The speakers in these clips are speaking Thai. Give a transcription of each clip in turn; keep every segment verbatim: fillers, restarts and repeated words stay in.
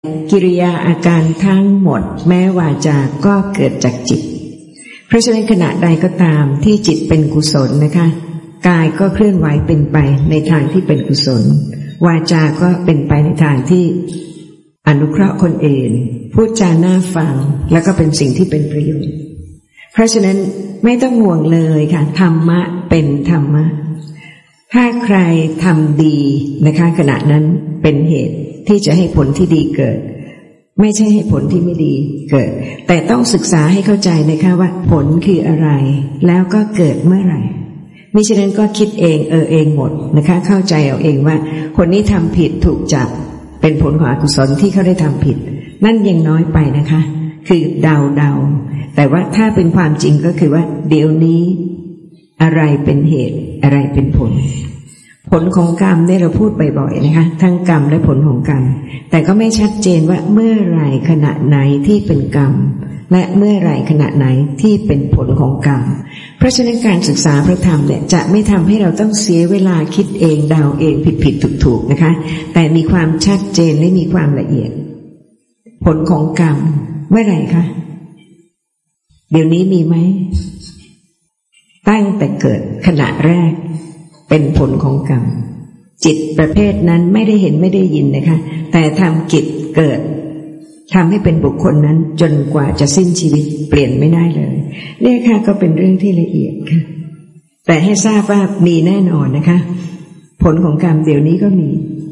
กิริยาอาการทั้งหมดแม้วาจาก็เกิดจากจิตเพราะฉะนั้นขณะใดก็ตามที่จิตเป็นกุศลนะคะกายก็เคลื่อนไหวเป็นไปในทางที่เป็นกุศลวาจาก็เป็นไปในทางที่อนุเคราะห์คนอื่นพูดจาน่าฟังแล้วก็เป็นสิ่งที่เป็นประโยชน์เพราะฉะนั้นไม่ต้องห่วงเลยค่ะธรรมะเป็นธรรมะถ้าใครทำดีนะคะขณะนั้นเป็นเหตุที่จะให้ผลที่ดีเกิดไม่ใช่ให้ผลที่ไม่ดีเกิดแต่ต้องศึกษาให้เข้าใจนะคะว่าผลคืออะไรแล้วก็เกิดเมื่อไหร่มิฉะนั้นก็คิดเองเออเองหมดนะคะเข้าใจเอาเองว่าคนนี้ทำผิดถูกจับเป็นผลของอกุศลที่เขาได้ทำผิดนั่นยังน้อยไปนะคะคือเดาเดาแต่ว่าถ้าเป็นความจริงก็คือว่าเดี๋ยวนี้อะไรเป็นเหตุอะไรเป็นผลผลของกรรมเนี่ยเราพูดบ่อยๆนะคะทั้งกรรมและผลของกรรมแต่ก็ไม่ชัดเจนว่าเมื่อไหร่ขณะไหนที่เป็นกรรมและเมื่อไหร่ขณะไหนที่เป็นผลของกรรมเพราะฉะนั้นการศึกษาพระธรรมเนี่ยจะไม่ทำให้เราต้องเสียเวลาคิดเองเดาเองผิดๆถูกๆนะคะแต่มีความชัดเจนและมีความละเอียดผลของกรรมเมื่อไหร่คะเดี๋ยวนี้มีไหมตั้งแต่เกิดขณะแรกเป็นผลของกรรมจิตประเภทนั้นไม่ได้เห็นไม่ได้ยินนะคะแต่ทำกิจเกิดทำให้เป็นบุคคลนั้นจนกว่าจะสิ้นชีวิตเปลี่ยนไม่ได้เลยเนี่ยค่ะก็เป็นเรื่องที่ละเอียดค่ะแต่ให้ทราบว่ามีแน่นอนนะคะผลของกรรมเดี๋ยวนี้ก็มี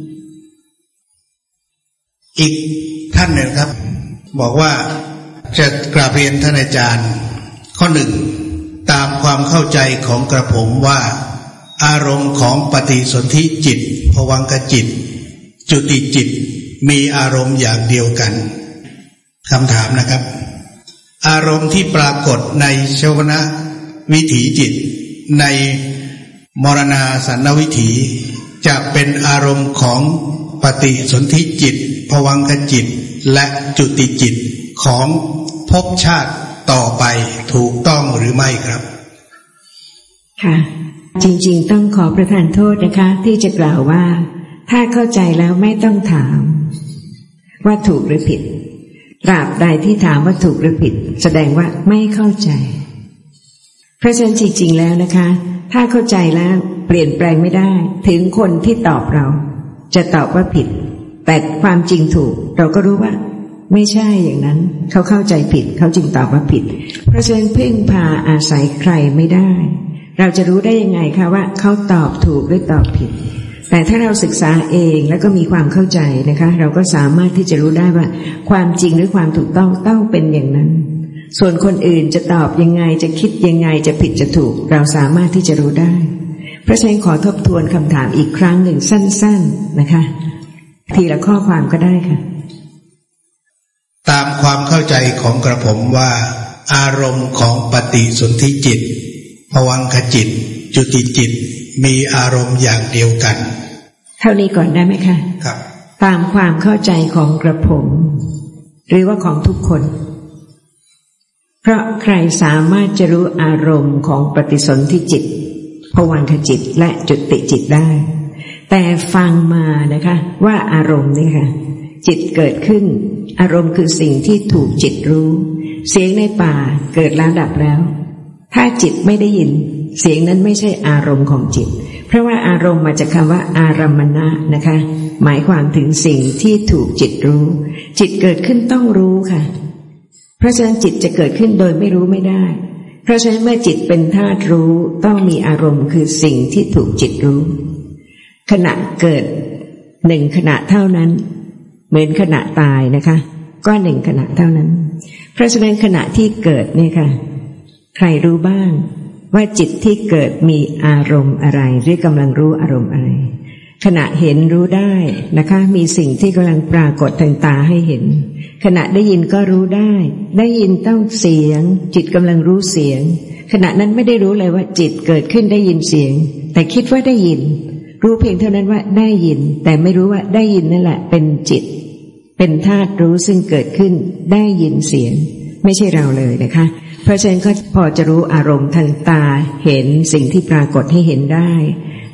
อีกท่านหนึ่งครับบอกว่าจะกราบเรียนท่านอาจารย์ข้อหนึ่งตามความเข้าใจของกระผมว่าอารมณ์ของปฏิสนธิจิตภวังคจิตจุติจิตมีอารมณ์อย่างเดียวกันคำถามนะครับอารมณ์ที่ปรากฏในชวนะวิถีจิตในมรณาสันนวิถีจะเป็นอารมณ์ของปฏิสนธิจิตภวังคจิตและจุติจิตของภพชาติต่อไปถูกต้องหรือไม่ครับค่ะจริงๆต้องขอประทานโทษนะคะที่จะกล่าวว่าถ้าเข้าใจแล้วไม่ต้องถามว่าถูกหรือผิดตราบใดที่ถามว่าถูกหรือผิดแสดงว่าไม่เข้าใจเพราะฉะนั้นจริงๆแล้วนะคะถ้าเข้าใจแล้วเปลี่ยนแปลงไม่ได้ถึงคนที่ตอบเราจะตอบว่าผิดแต่ความจริงถูกเราก็รู้ว่าไม่ใช่อย่างนั้นเขาเข้าใจผิดเขาจึงตอบว่าผิดเพราะฉะนั้นพึ่งพาอาศัยใครไม่ได้เราจะรู้ได้ยังไงคะว่าเขาตอบถูกหรือตอบผิดแต่ถ้าเราศึกษาเองแล้วก็มีความเข้าใจนะคะเราก็สามารถที่จะรู้ได้ว่าความจริงหรือความถูกต้องต้องเป็นอย่างนั้นส่วนคนอื่นจะตอบยังไงจะคิดยังไงจะผิดจะถูกเราสามารถที่จะรู้ได้เพราะฉะนั้นขอทบทวนคำถามอีกครั้งหนึ่งสั้นๆนะคะทีละข้อความก็ได้ค่ะตามความเข้าใจของกระผมว่าอารมณ์ของปฏิสนธิจิตภวังคจิตจุติจิตมีอารมณ์อย่างเดียวกันเท่านี้ก่อนได้ไหมคะครับตามความเข้าใจของกระผมหรือว่าของทุกคนเพราะใครสามารถจะรู้อารมณ์ของปฏิสนธิจิตภวังคจิตและจุติจิตได้แต่ฟังมานะคะว่าอารมณ์นี่ค่ะจิตเกิดขึ้นอารมณ์คือสิ่งที่ถูกจิตรู้เสียงในป่าเกิดแล้วดับแล้วถ้าจิตไม่ได้ยินเสียงนั้นไม่ใช่อารมณ์ของจิตเพราะว่าอารมณ์มาจากคำว่าอารัมมณะนะคะหมายความถึงสิ่งที่ถูกจิตรู้จิตเกิดขึ้นต้องรู้ค่ะเพราะฉะนั้นจิตจะเกิดขึ้นโดยไม่รู้ไม่ได้เพราะฉะนั้นเมื่อจิตเป็นธาตุรู้ต้องมีอารมณ์คือสิ่งที่ถูกจิตรู้ขณะเกิดหนึ่งขณะเท่านั้นเหมือนขณะตายนะคะก็หนึ่งขณะเท่านั้นเพราะฉะนั้นขณะที่เกิดเนี่ยค่ะใครรู้บ้างว่าจิตที่เกิดมีอารมณ์อะไรหรือกำลังรู้อารมณ์อะไรขณะเห็นรู้ได้นะคะมีสิ่งที่กำลังปรากฏทางตาให้เห็นขณะได้ยินก็รู้ได้ได้ยินต้องเสียงจิตกำลังรู้เสียงขณะนั้นไม่ได้รู้เลยว่าจิตเกิดขึ้นได้ยินเสียงแต่คิดว่าได้ยินรู้เพียงเท่านั้นว่าได้ยินแต่ไม่รู้ว่าได้ยินนั่นแหละเป็นจิตเป็นธาตุรู้ซึ่งเกิดขึ้นได้ยินเสียงไม่ใช่เราเลยนะคะเพราะฉะนั้นก็พอจะรู้อารมณ์ทางตาเห็นสิ่งที่ปรากฏให้เห็นได้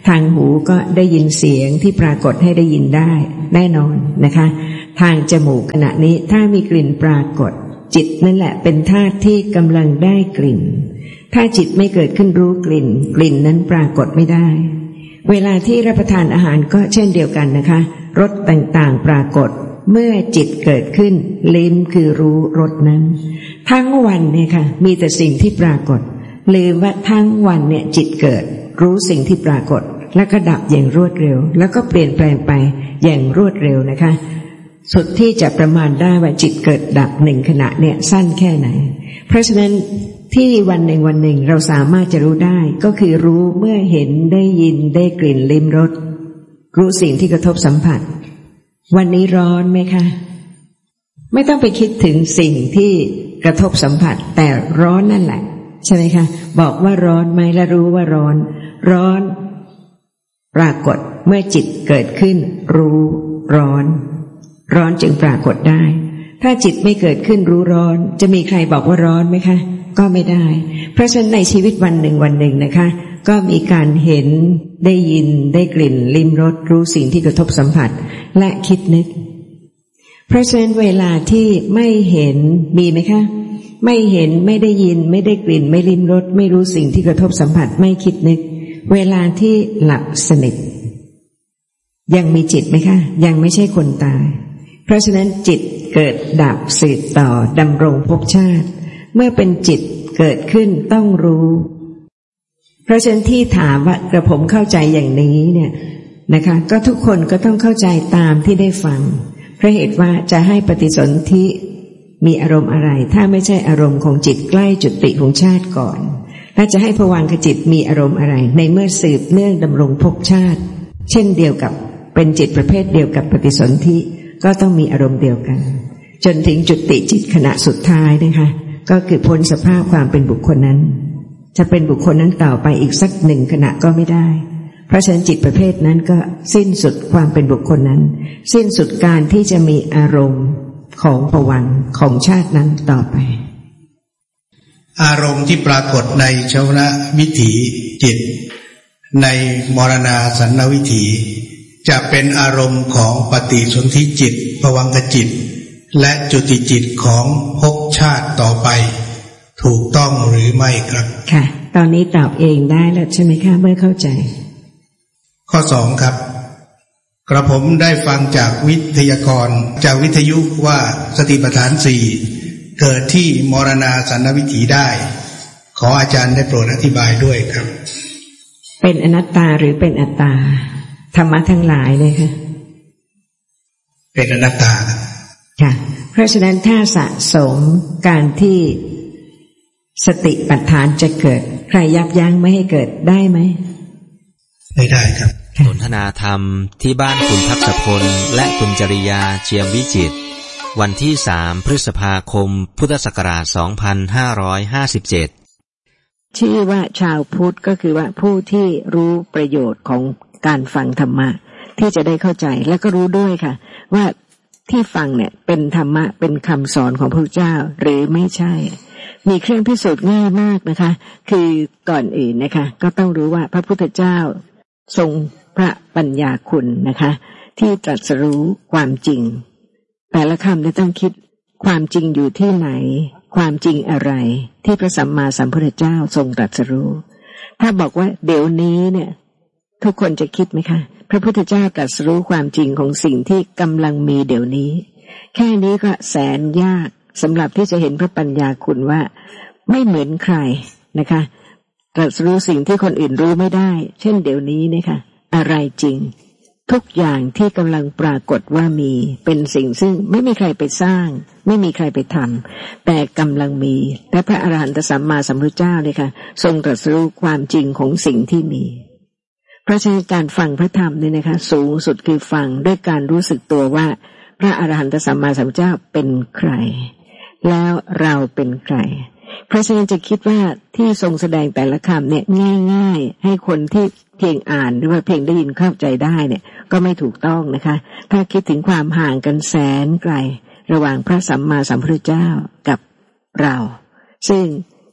ทางหูก็ได้ยินเสียงที่ปรากฏให้ได้ยินได้แน่นอนนะคะทางจมูกขณะนี้ถ้ามีกลิ่นปรากฏจิตนั่นแหละเป็นธาตุที่กำลังได้กลิ่นถ้าจิตไม่เกิดขึ้นรู้กลิ่นกลิ่นนั้นปรากฏไม่ได้เวลาที่รับประทานอาหารก็เช่นเดียวกันนะคะรสต่างๆปรากฏเมื่อจิตเกิดขึ้นลิ้นคือรู้รสนั้นทั้งวันเนี่ยค่ะมีแต่สิ่งที่ปรากฏลืมว่าทั้งวันเนี่ยจิตเกิดรู้สิ่งที่ปรากฏแล้วก็ดับอย่างรวดเร็วแล้วก็เปลี่ยนแปลงไปอย่างรวดเร็วนะคะสุดที่จะประมาณได้ว่าจิตเกิดดับหนึ่งขณะเนี่ยสั้นแค่ไหนเพราะฉะนั้นที่วันหนึ่งวันหนึ่งเราสามารถจะรู้ได้ก็คือรู้เมื่อเห็นได้ยินได้กลิ่นลิ้มรสรู้สิ่งที่กระทบสัมผัสวันนี้ร้อนไหมคะไม่ต้องไปคิดถึงสิ่งที่กระทบสัมผัสแต่ร้อนนั่นแหละใช่ไหมคะบอกว่าร้อนไหมและรู้ว่าร้อนร้อนปรากฏเมื่อจิตเกิดขึ้นรู้ร้อนร้อนจึงปรากฏได้ถ้าจิตไม่เกิดขึ้นรู้ร้อนจะมีใครบอกว่าร้อนไหมคะก็ไม่ได้เพราะฉะนั้นในชีวิตวันหนึ่งวันหนึ่งนะคะก็มีการเห็นได้ยินได้กลิ่นลิ้มรสรู้สิ่งที่กระทบสัมผัสและคิดนึกเพราะฉะนั้นเวลาที่ไม่เห็นมีไหมคะไม่เห็นไม่ได้ยินไม่ได้กลิ่นไม่ลิ้มรสไม่รู้สิ่งที่กระทบสัมผัสไม่คิดนึกเวลาที่หลับสนิทยังมีจิตไหมคะยังไม่ใช่คนตายเพราะฉะนั้นจิตเกิดดับสืบต่อดำรงภพชาติเมื่อเป็นจิตเกิดขึ้นต้องรู้เพราะฉะนั้นที่ถามว่ากระผมเข้าใจอย่างนี้เนี่ยนะคะก็ทุกคนก็ต้องเข้าใจตามที่ได้ฟังเพราะเหตุว่าจะให้ปฏิสนธิมีอารมณ์อะไรถ้าไม่ใช่อารมณ์ของจิตใกล้จุติของชาติก่อนถ้าจะให้ภวังคจิตมีอารมณ์อะไรในเมื่อสืบเนื่องดำรงภพชาติเช่นเดียวกับเป็นจิตประเภทเดียวกับปฏิสนธิก็ต้องมีอารมณ์เดียวกันจนถึงจุติจิตขณะสุดท้ายนะคะก็คือพ้นสภาพความเป็นบุคคลนั้นจะเป็นบุคคลนั้นต่อไปอีกสักหนึ่งขณะก็ไม่ได้เพราะฉะนั้นจิตประเภทนั้นก็สิ้นสุดความเป็นบุคคลนั้นสิ้นสุดการที่จะมีอารมณ์ของภวังค์ของชาตินั้นต่อไปอารมณ์ที่ปรากฏในชวนะวิถีจิตในมรณาสันนวิถีจะเป็นอารมณ์ของปฏิสนธิจิตภวังคจิตและจุติจิตของภพชาติต่อไปถูกต้องหรือไม่ครับค่ะตอนนี้ตอบเองได้แล้วใช่ไหมคะเมื่อเข้าใจข้อสองครับกระผมได้ฟังจากวิทยากรจากวิทยุว่าสติปัฏฐานสี่เกิดที่มรณาสันนวิถีได้ขออาจารย์ได้โปรดอธิบายด้วยครับเป็นอนัตตาหรือเป็นอัตตาธรรมะทั้งหลายเลยค่ะเป็นอนัตตาค่ะเพราะฉะนั้นถ้าสะสมการที่สติปัฏฐานจะเกิดใครยับยั้งไม่ให้เกิดได้ไหมไม่ได้ครับสนทนาธรรมที่บ้านคุณทักษพลและคุณจริยาเชียมวิจิตรวันที่สามพฤษภาคมพุทธศักราชสองพันห้าร้อยห้าสิบเจ็ดชื่อว่าชาวพุทธก็คือว่าผู้ที่รู้ประโยชน์ของการฟังธรรมะที่จะได้เข้าใจและก็รู้ด้วยค่ะว่าที่ฟังเนี่ยเป็นธรรมะเป็นคำสอนของพระพุทธเจ้าหรือไม่ใช่มีเครื่องพิสูจน์ง่ายมากนะคะคือก่อนอื่นนะคะก็ต้องรู้ว่าพระพุทธเจ้าทรงพระปัญญาคุณนะคะที่ตรัสรู้ความจริงแต่ละคำเนี่ยต้องคิดความจริงอยู่ที่ไหนความจริงอะไรที่พระสัมมาสัมพุทธเจ้าทรงตรัสรู้ถ้าบอกว่าเดี๋ยวนี้เนี่ยทุกคนจะคิดไหมคะพระพุทธเจ้าตรัสรู้ความจริงของสิ่งที่กำลังมีเดี๋ยวนี้แค่นี้ก็แสนยากสำหรับที่จะเห็นพระปัญญาคุณว่าไม่เหมือนใครนะคะตรัสรู้สิ่งที่คนอื่นรู้ไม่ได้เช่นเดี๋ยวนี้นะคะอะไรจริงทุกอย่างที่กำลังปรากฏว่ามีเป็นสิ่งซึ่งไม่มีใครไปสร้างไม่มีใครไปทำแต่กำลังมีและพระอรหันตสัมมาสัมพุทธเจ้าเลยค่ะทรงตรัสรู้ความจริงของสิ่งที่มีเพราะฉะนั้นการฟังพระธรรมเนี่ยนะคะสูงสุดคือฟังด้วยการรู้สึกตัวว่าพระอรหันตสัมมาสัมพุทธเจ้าเป็นใครแล้วเราเป็นใครเพราะฉะนั้นจะคิดว่าที่ทรงแสดงแต่ละคำเนี่ยง่ายๆให้คนที่เพียงอ่านหรือว่าเพียงได้ยินเข้าใจได้เนี่ยก็ไม่ถูกต้องนะคะถ้าคิดถึงความห่างกันแสนไกลระหว่างพระสัมมาสัมพุทธเจ้ากับเราซึ่ง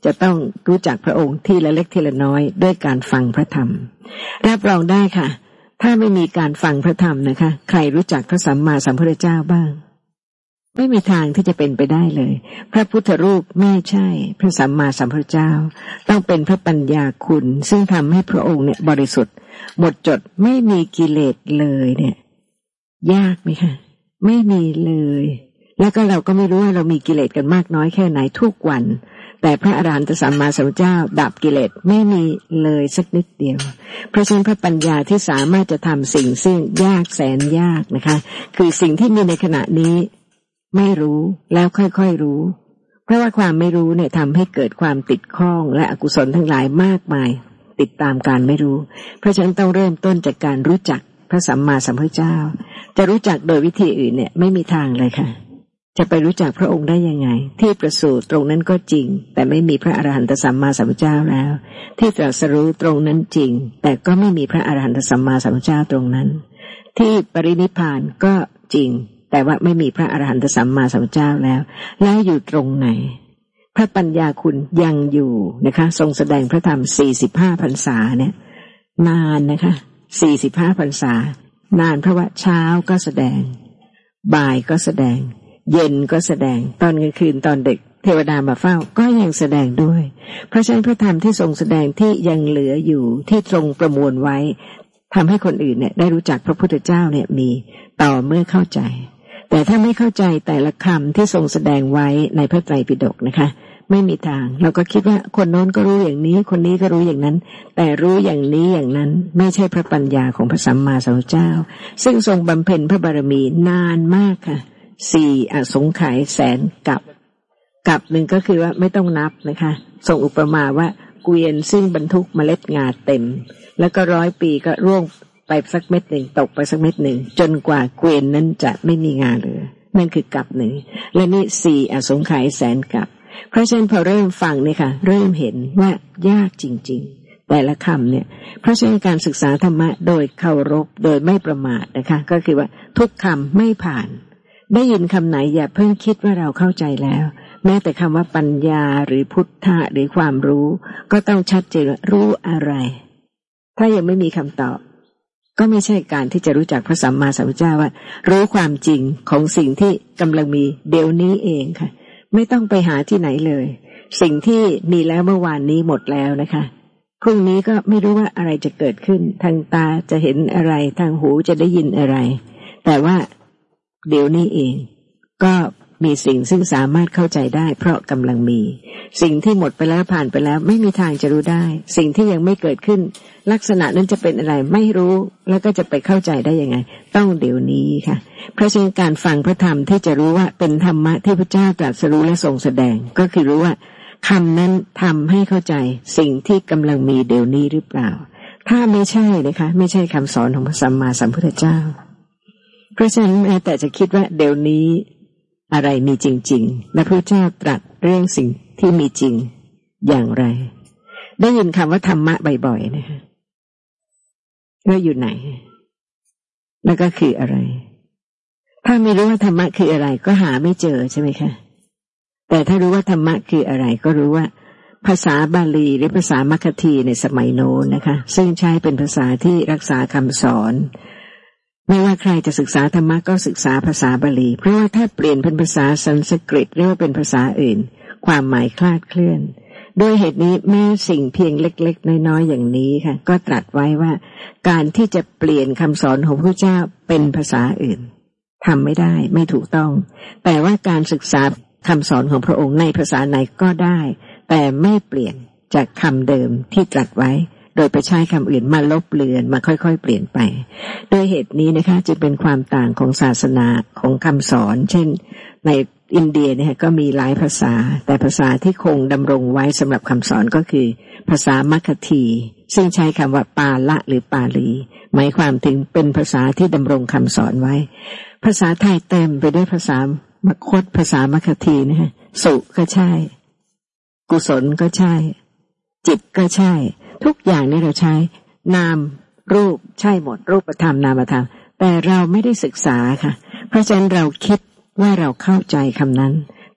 จะต้องรู้จักพระองค์ทีละเล็กทีละน้อยด้วยการฟังพระธรรมรับรองได้ค่ะถ้าไม่มีการฟังพระธรรมนะคะใครรู้จักพระสัมมาสัมพุทธเจ้าบ้างไม่มีทางที่จะเป็นไปได้เลยพระพุทธรูปไม่ใช่พระสัมมาสัมพุทธเจ้าต้องเป็นพระปัญญาคุณซึ่งทำให้พระองค์เนี่ยบริสุทธิ์หมดจดไม่มีกิเลสเลยเนี่ยยากไหมคะไม่มีเลยแล้วก็เราก็ไม่รู้ว่าเรามีกิเลสกันมากน้อยแค่ไหนทุกวันแต่พระอรหันตสัมมาสัมพุทธเจ้าดับกิเลสไม่มีเลยสักนิดเดียวเพราะฉะนั้นพระปัญญาที่สามารถจะทำสิ่งซึ่งยากแสนยากนะคะคือสิ่งที่มีในขณะนี้ไม่รู้แล้วค่อยๆรู้เพราะว่าความไม่รู้เนี่ยทำให้เกิดความติดข้องและอกุศลทั้งหลายมากมายติดตามการไม่รู้เพราะฉะนั้นต้องเริ่มต้นจากการรู้จักพระสัมมาสัมพุทธเจ้าจะรู้จักโดยวิธีอื่นเนี่ยไม่มีทางเลยค่ะจะไปรู้จักพระองค์ได้ยังไงที่ประสูติตรงนั้นก็จริงแต่ไม่มีพระอรหันตสัมมาสัมพุทธเจ้าแล้วที่ตรัสรู้ตรงนั้นจริงแต่ก็ไม่มีพระอรหันตสัมมาสัมพุทธเจ้าตรงนั้นที่ปรินิพพานก็จริงแต่ว่าไม่มีพระอรหันตสัมมาสัมพุทธเจ้าแล้วแล้วอยู่ตรงไหนพระปัญญาคุณยังอยู่นะคะทรงแสดงพระธรรมสี่สิบห้าพรรษาเนี่ยนานนะคะสี่สิบห้าพรรษานานเพราะว่าเช้าก็แสดงบ่ายก็แสดงเย็นก็แสดงตอนกลางคืนตอนดึกเทวดามาเฝ้าก็ยังแสดงด้วยเพราะฉะนั้นพระธรรมที่ทรงแสดงที่ยังเหลืออยู่ที่ทรงประมวลไว้ทำให้คนอื่นเนี่ยได้รู้จักพระพุทธเจ้าเนี่ยมีต่อเมื่อเข้าใจแต่ถ้าไม่เข้าใจแต่ละคำที่ทรงแสดงไว้ในพระไตรปิฎกนะคะไม่มีทางเราก็คิดว่าคนโน้นก็รู้อย่างนี้คนนี้ก็รู้อย่างนั้นแต่รู้อย่างนี้อย่างนั้นไม่ใช่พระปัญญาของพระสัมมาสัมพุทธเจ้าซึ่งทรงบำเพ็ญพระบารมีนานมากค่ะสี่อสงไขยแสนกับกับหนึ่งก็คือว่าไม่ต้องนับนะคะทรงอุปมาว่าเกวียนซึ่งบรรทุกเมล็ดงาเต็มแล้วก็ร้อยปีก็ร่วงไปสักเม็ดหนึ่งตกไปสักเม็ดหนึ่งจนกว่าเกวียนนั้นจะไม่มีงาเหลือนั่นคือกับหนึ่งและนี่สี่อสงไขยแสนกับเพราะฉะนั้นพอเริ่มฟังเนี่ยค่ะเริ่มเห็นว่ายากจริงๆแต่ละคำเนี่ยเพราะฉะนั้นการศึกษาธรรมะโดยเคารพโดยไม่ประมาทนะคะก็คือว่าทุกคำไม่ผ่านได้ยินคำไหนอย่าเพิ่งคิดว่าเราเข้าใจแล้วแม้แต่คำว่าปัญญาหรือพุทธะหรือความรู้ก็ต้องชัดเจนรู้อะไรถ้ายังไม่มีคำตอบก็ไม่ใช่การที่จะรู้จักพระสัมมาสัมพุทธเจ้าว่ารู้ความจริงของสิ่งที่กำลังมีเดี๋ยวนี้เองค่ะไม่ต้องไปหาที่ไหนเลยสิ่งที่มีแล้วเมื่อวานนี้หมดแล้วนะคะพรุ่งนี้ก็ไม่รู้ว่าอะไรจะเกิดขึ้นทางตาจะเห็นอะไรทางหูจะได้ยินอะไรแต่ว่าเดี๋ยวนี้เองก็มีสิ่งซึ่งสามารถเข้าใจได้เพราะกำลังมีสิ่งที่หมดไปแล้วผ่านไปแล้วไม่มีทางจะรู้ได้สิ่งที่ยังไม่เกิดขึ้นลักษณะนั้นจะเป็นอะไรไม่รู้แล้วก็จะไปเข้าใจได้ยังไงต้องเดี๋ยวนี้ค่ะเพราะฉะนั้นการฟังพระธรรมที่จะรู้ว่าเป็นธรรมะที่พระเจ้าตรัสรู้และทรงแสดงก็คือรู้ว่าคำนั้นทำให้เข้าใจสิ่งที่กำลังมีเดี๋ยวนี้หรือเปล่าถ้าไม่ใช่นะคะไม่ใช่คำสอนของพระสัมมาสัมพุทธเจ้าเพราะฉะนั้นแม้แต่จะคิดว่าเดี๋ยวนี้อะไรมีจริงๆและพระเจ้าตรัสเรื่องสิ่งที่มีจริงอย่างไรได้ยินคำว่าธรรมะบ่อยๆนะคะว่าอยู่ไหนแล้วก็คืออะไรถ้าไม่รู้ว่าธรรมะคืออะไรก็หาไม่เจอใช่ไหมคะแต่ถ้ารู้ว่าธรรมะคืออะไรก็รู้ว่าภาษาบาลีหรือภาษามัคคีในสมัยโน้นนะคะซึ่งใช้เป็นภาษาที่รักษาคำสอนไม่ว่าใครจะศึกษาธรรมะก็ศึกษาภาษาบาลีเพราะว่าถ้าเปลี่ยนเป็นภาษาสันสกฤตหรือว่าเป็นภาษาอื่นความหมายคลาดเคลื่อนด้วยเหตุนี้แม้สิ่งเพียงเล็กๆน้อยๆอย่างนี้ค่ะก็ตรัสไว้ว่าการที่จะเปลี่ยนคำสอนของพระเจ้าเป็นภาษาอื่นทำไม่ได้ไม่ถูกต้องแต่ว่าการศึกษาคำสอนของพระองค์ในภาษาไหนก็ได้แต่ไม่เปลี่ยนจากคำเดิมที่ตรัสไว้โดยไปใช้คำอื่นมาลบเลือนมาค่อยๆเปลี่ยนไปโดยเหตุนี้นะคะจึงเป็นความต่างของศาสนาของคำสอนเช่นในอินเดียเนี่ยก็มีหลายภาษาแต่ภาษาที่คงดำรงไว้สำหรับคำสอนก็คือภาษามัคคีซึ่งใช้คำว่าปาละหรือปาลีหมายความถึงเป็นภาษาที่ดำรงคำสอนไว้ภาษาไทยเต็มไปด้วยภาษามคตภาษามัคคีนะฮะสุก็ใช่กุศลก็ใช่จิตก็ใช่ทุกอย่างนี่เราใช้นามรูปใช่หมดรูปธรรมนามธรรมแต่เราไม่ได้ศึกษาค่ะเพราะฉะนั้นเราคิดว่าเราเข้าใจคำนั้น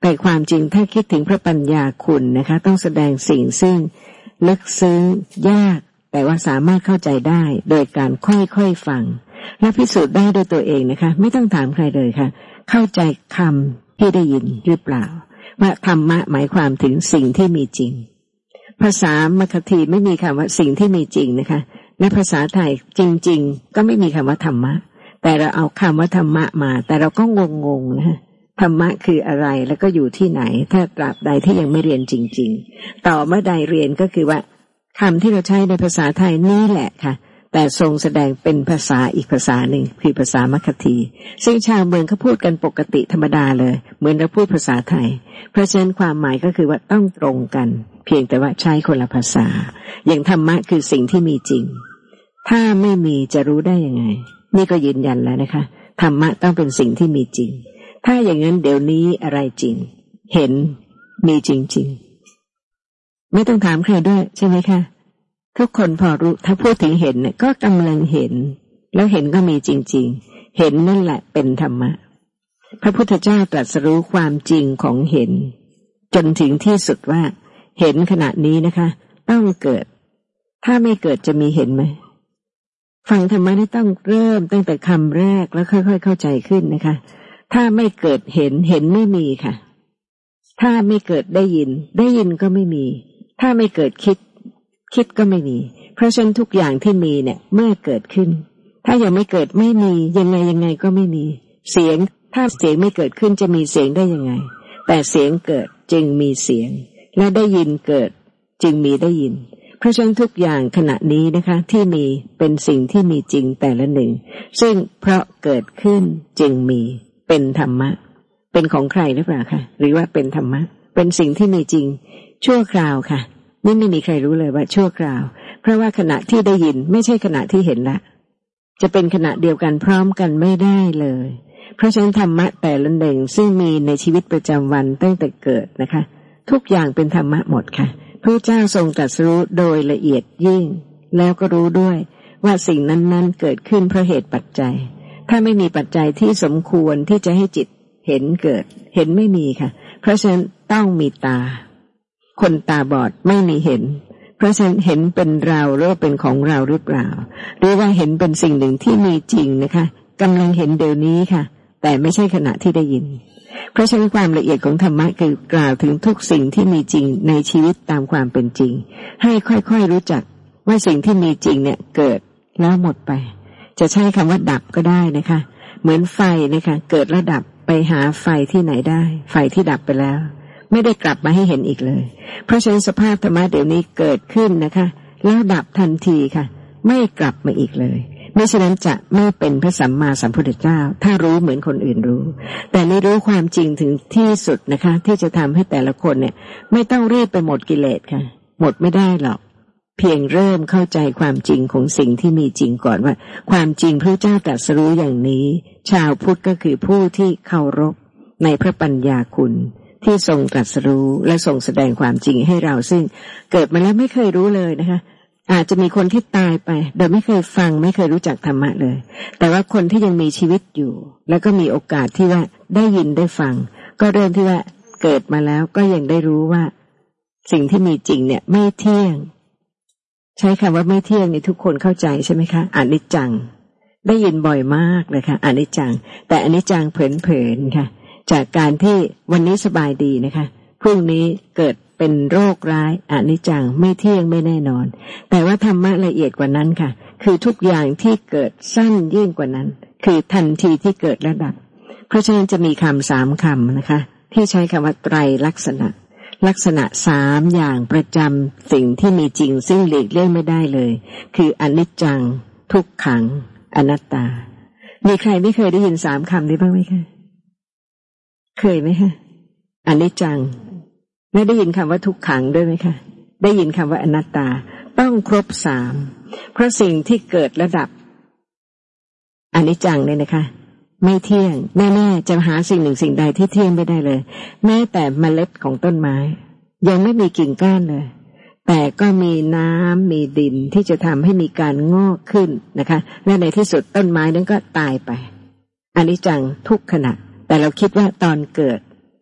แต่ความจริงถ้าคิดถึงพระปัญญาคุณนะคะต้องแสดงสิ่งซึ่งลึกซึ้งยากแต่ว่าสามารถเข้าใจได้โดยการค่อยๆฟังและพิสูจน์ได้โดยตัวเองนะคะไม่ต้องถามใครเลยค่ะเข้าใจคำที่ได้ยินหรือเปล่าว่าธรรมะหมายความถึงสิ่งที่มีจริงภาษามคธีไม่มีคำว่าสิ่งที่มีจริงนะคะและภาษาไทยจริงๆก็ไม่มีคำว่าธรรมะแต่เราเอาคำว่าธรรมะมาแต่เราก็งงๆนะธรรมะคืออะไรแล้วก็อยู่ที่ไหนถ้าตราบใดที่ยังไม่เรียนจริงๆต่อเมื่อใดเรียนก็คือว่าคำที่เราใช้ในภาษาไทยนี่แหละค่ะแต่ทรงแสดงเป็นภาษาอีกภาษาหนึ่งคือภาษามคธีซึ่งชาวเมืองเขาพูดกันปกติธรรมดาเลยเหมือนเราพูดภาษาไทยเพราะฉะนั้นความหมายก็คือว่าต้องตรงกันเพียงแต่ว่าใช้คนละภาษาอย่างธรรมะคือสิ่งที่มีจริงถ้าไม่มีจะรู้ได้ยังไงนี่ก็ยืนยันแล้วนะคะธรรมะต้องเป็นสิ่งที่มีจริงถ้าอย่างนั้นเดี๋ยวนี้อะไรจริงเห็นมีจริงๆไม่ต้องถามใครด้วยใช่ไหมคะทุกคนพอรู้ถ้าพูดถึงเห็นเนี่ยก็กำลังเห็นแล้วเห็นก็มีจริงๆเห็นนั่นแหละเป็นธรรมะพระพุทธเจ้าตรัสรู้ความจริงของเห็นจนถึงที่สุดว่าเห็นขณะนี้นะคะต้องเกิดถ้าไม่เกิดจะมีเห็นไหมฟังธรรมะนี่ต้องเริ่มตั้งแต่คำแรกแล้วค่อยๆเข้าใจขึ้นนะคะถ้าไม่เกิดเห็นเห็นไม่มีค่ะถ้าไม่เกิดได้ยินได้ยินก็ไม่มีถ้าไม่เกิดคิดคิดก็ไม่มีเพราะฉะนั้นทุกอย่างที่มีเนี่ยเมื่อเกิดขึ้นถ้ายังไม่เกิดไม่มียังไงยังไงก็ไม่มีเสียงถ้าเสียงไม่เกิดขึ้นจะมีเสียงได้ยังไงแต่เสียงเกิดจึงมีเสียงและได้ยินเกิดจึงมีได้ยินเพราะฉะนั้นทุกอย่างขณะนี้นะคะที่มีเป็นสิ่งที่มีจริงแต่ละหนึ่งซึ่งเพราะเกิดขึ้นจึงมีเป็นธรรมะเป็นของใครหรือเปล่าคะหรือว่าเป็นธรรมะเป็นสิ่งที่มีจริงชั่วคราวค่ะนี่ไม่มีใครรู้เลยว่าชั่วคราวเพราะว่าขณะที่ได้ยินไม่ใช่ขณะที่เห็นละจะเป็นขณะเดียวกันพร้อมกันไม่ได้เลยเพราะฉะนั้นธรรมะแต่ละหนึ่งซึ่งมีในชีวิตประจำวันตั้งแต่เกิดนะคะทุกอย่างเป็นธรรมะหมดค่ะพระเจ้าทรงตรัสรู้โดยละเอียดยิ่งแล้วก็รู้ด้วยว่าสิ่งนั้นๆเกิดขึ้นเพราะเหตุปัจจัยถ้าไม่มีปัจจัยที่สมควรที่จะให้จิตเห็นเกิดเห็นไม่มีค่ะเพราะฉะนั้นต้องมีตาคนตาบอดไม่มีเห็นเพราะฉะนั้นเห็นเป็นเราหรือเป็นของเราหรือเปล่าหรือว่าเห็นเป็นสิ่งหนึ่งที่มีจริงนะคะกำลังเห็นเดี๋ยวนี้ค่ะแต่ไม่ใช่ขณะที่ได้ยินเพราะฉะนั้นความละเอียดของธรรมะคือกล่าวถึงทุกสิ่งที่มีจริงในชีวิตตามความเป็นจริงให้ค่อยๆรู้จักว่าสิ่งที่มีจริงเนี่ยเกิดแล้วหมดไปจะใช้คำว่าดับก็ได้นะคะเหมือนไฟนะคะเกิดแล้วดับไปหาไฟที่ไหนได้ไฟที่ดับไปแล้วไม่ได้กลับมาให้เห็นอีกเลยเพราะฉะนั้นสภาพธรรมะเดี๋ยวนี้เกิดขึ้นนะคะแล้วดับทันทีค่ะไม่กลับมาอีกเลยไม่ฉะนั้นจะไม่เป็นพระสัมมาสัมพุทธเจ้าถ้ารู้เหมือนคนอื่นรู้แต่ไม่รู้ความจริงถึงที่สุดนะคะที่จะทำให้แต่ละคนเนี่ยไม่ต้องรีบไปหมดกิเลสค่ะหมดไม่ได้หรอกเพียงเริ่มเข้าใจความจริงของสิ่งที่มีจริงก่อนว่าความจริงพระเจ้าตรัสรู้อย่างนี้ชาวพุทธก็คือผู้ที่เคารพในพระปัญญาคุณที่ทรงตรัสรู้และทรงแสดงความจริงให้เราซึ่งเกิดมาแล้วไม่เคยรู้เลยนะคะอาจจะมีคนที่ตายไปโดยไม่เคยฟังไม่เคยรู้จักธรรมะเลยแต่ว่าคนที่ยังมีชีวิตอยู่แล้วก็มีโอกาสที่ว่าได้ยินได้ฟังก็เริ่มที่ว่าเกิดมาแล้วก็ยังได้รู้ว่าสิ่งที่มีจริงเนี่ยไม่เที่ยงใช้คำว่าไม่เที่ยงนี่ทุกคนเข้าใจใช่ไหมคะอนิจจังได้ยินบ่อยมากเลยค่ะอนิจจังแต่อนิจจังเผลอๆค่ะจากการที่วันนี้สบายดีนะคะพรุ่งนี้เกิดเป็นโรคร้ายอนิจจังไม่เที่ยงไม่แน่นอนแต่ว่าธรรมะละเอียดกว่านั้นค่ะคือทุกอย่างที่เกิดสั้นยิ่งกว่านั้นคือทันทีที่เกิดและดับเพราะฉะนั้นจะมีคำสามคำนะคะที่ใช้คำว่าไตรลักษณะลักษณะสามอย่างประจำสิ่งที่มีจริงซึ่งหลีกเลี่ยงไม่ได้เลยคืออนิจจังทุกขังอนัตตามีใครไม่เคยได้ยินสามคำนี้บ้างไหมคะเคยไหมคะอนิจจังและได้ยินคำว่าทุกขังด้วยไหมคะได้ยินคำว่าอนัตตาต้องครบสามเพราะสิ่งที่เกิดระดับอนิจจังเนี่ยนะคะไม่เที่ยงแน่ๆจะหาสิ่งหนึ่งสิ่งใดที่เที่ยงไม่ได้เลยแม้แต่เมล็ดของต้นไม้ยังไม่มีกิ่งก้านเลยแต่ก็มีน้ำมีดินที่จะทำให้มีการงอกขึ้นนะคะและในที่สุดต้นไม้นั้นก็ตายไปอนิจจังทุกขณะแต่เราคิดว่าตอนเกิด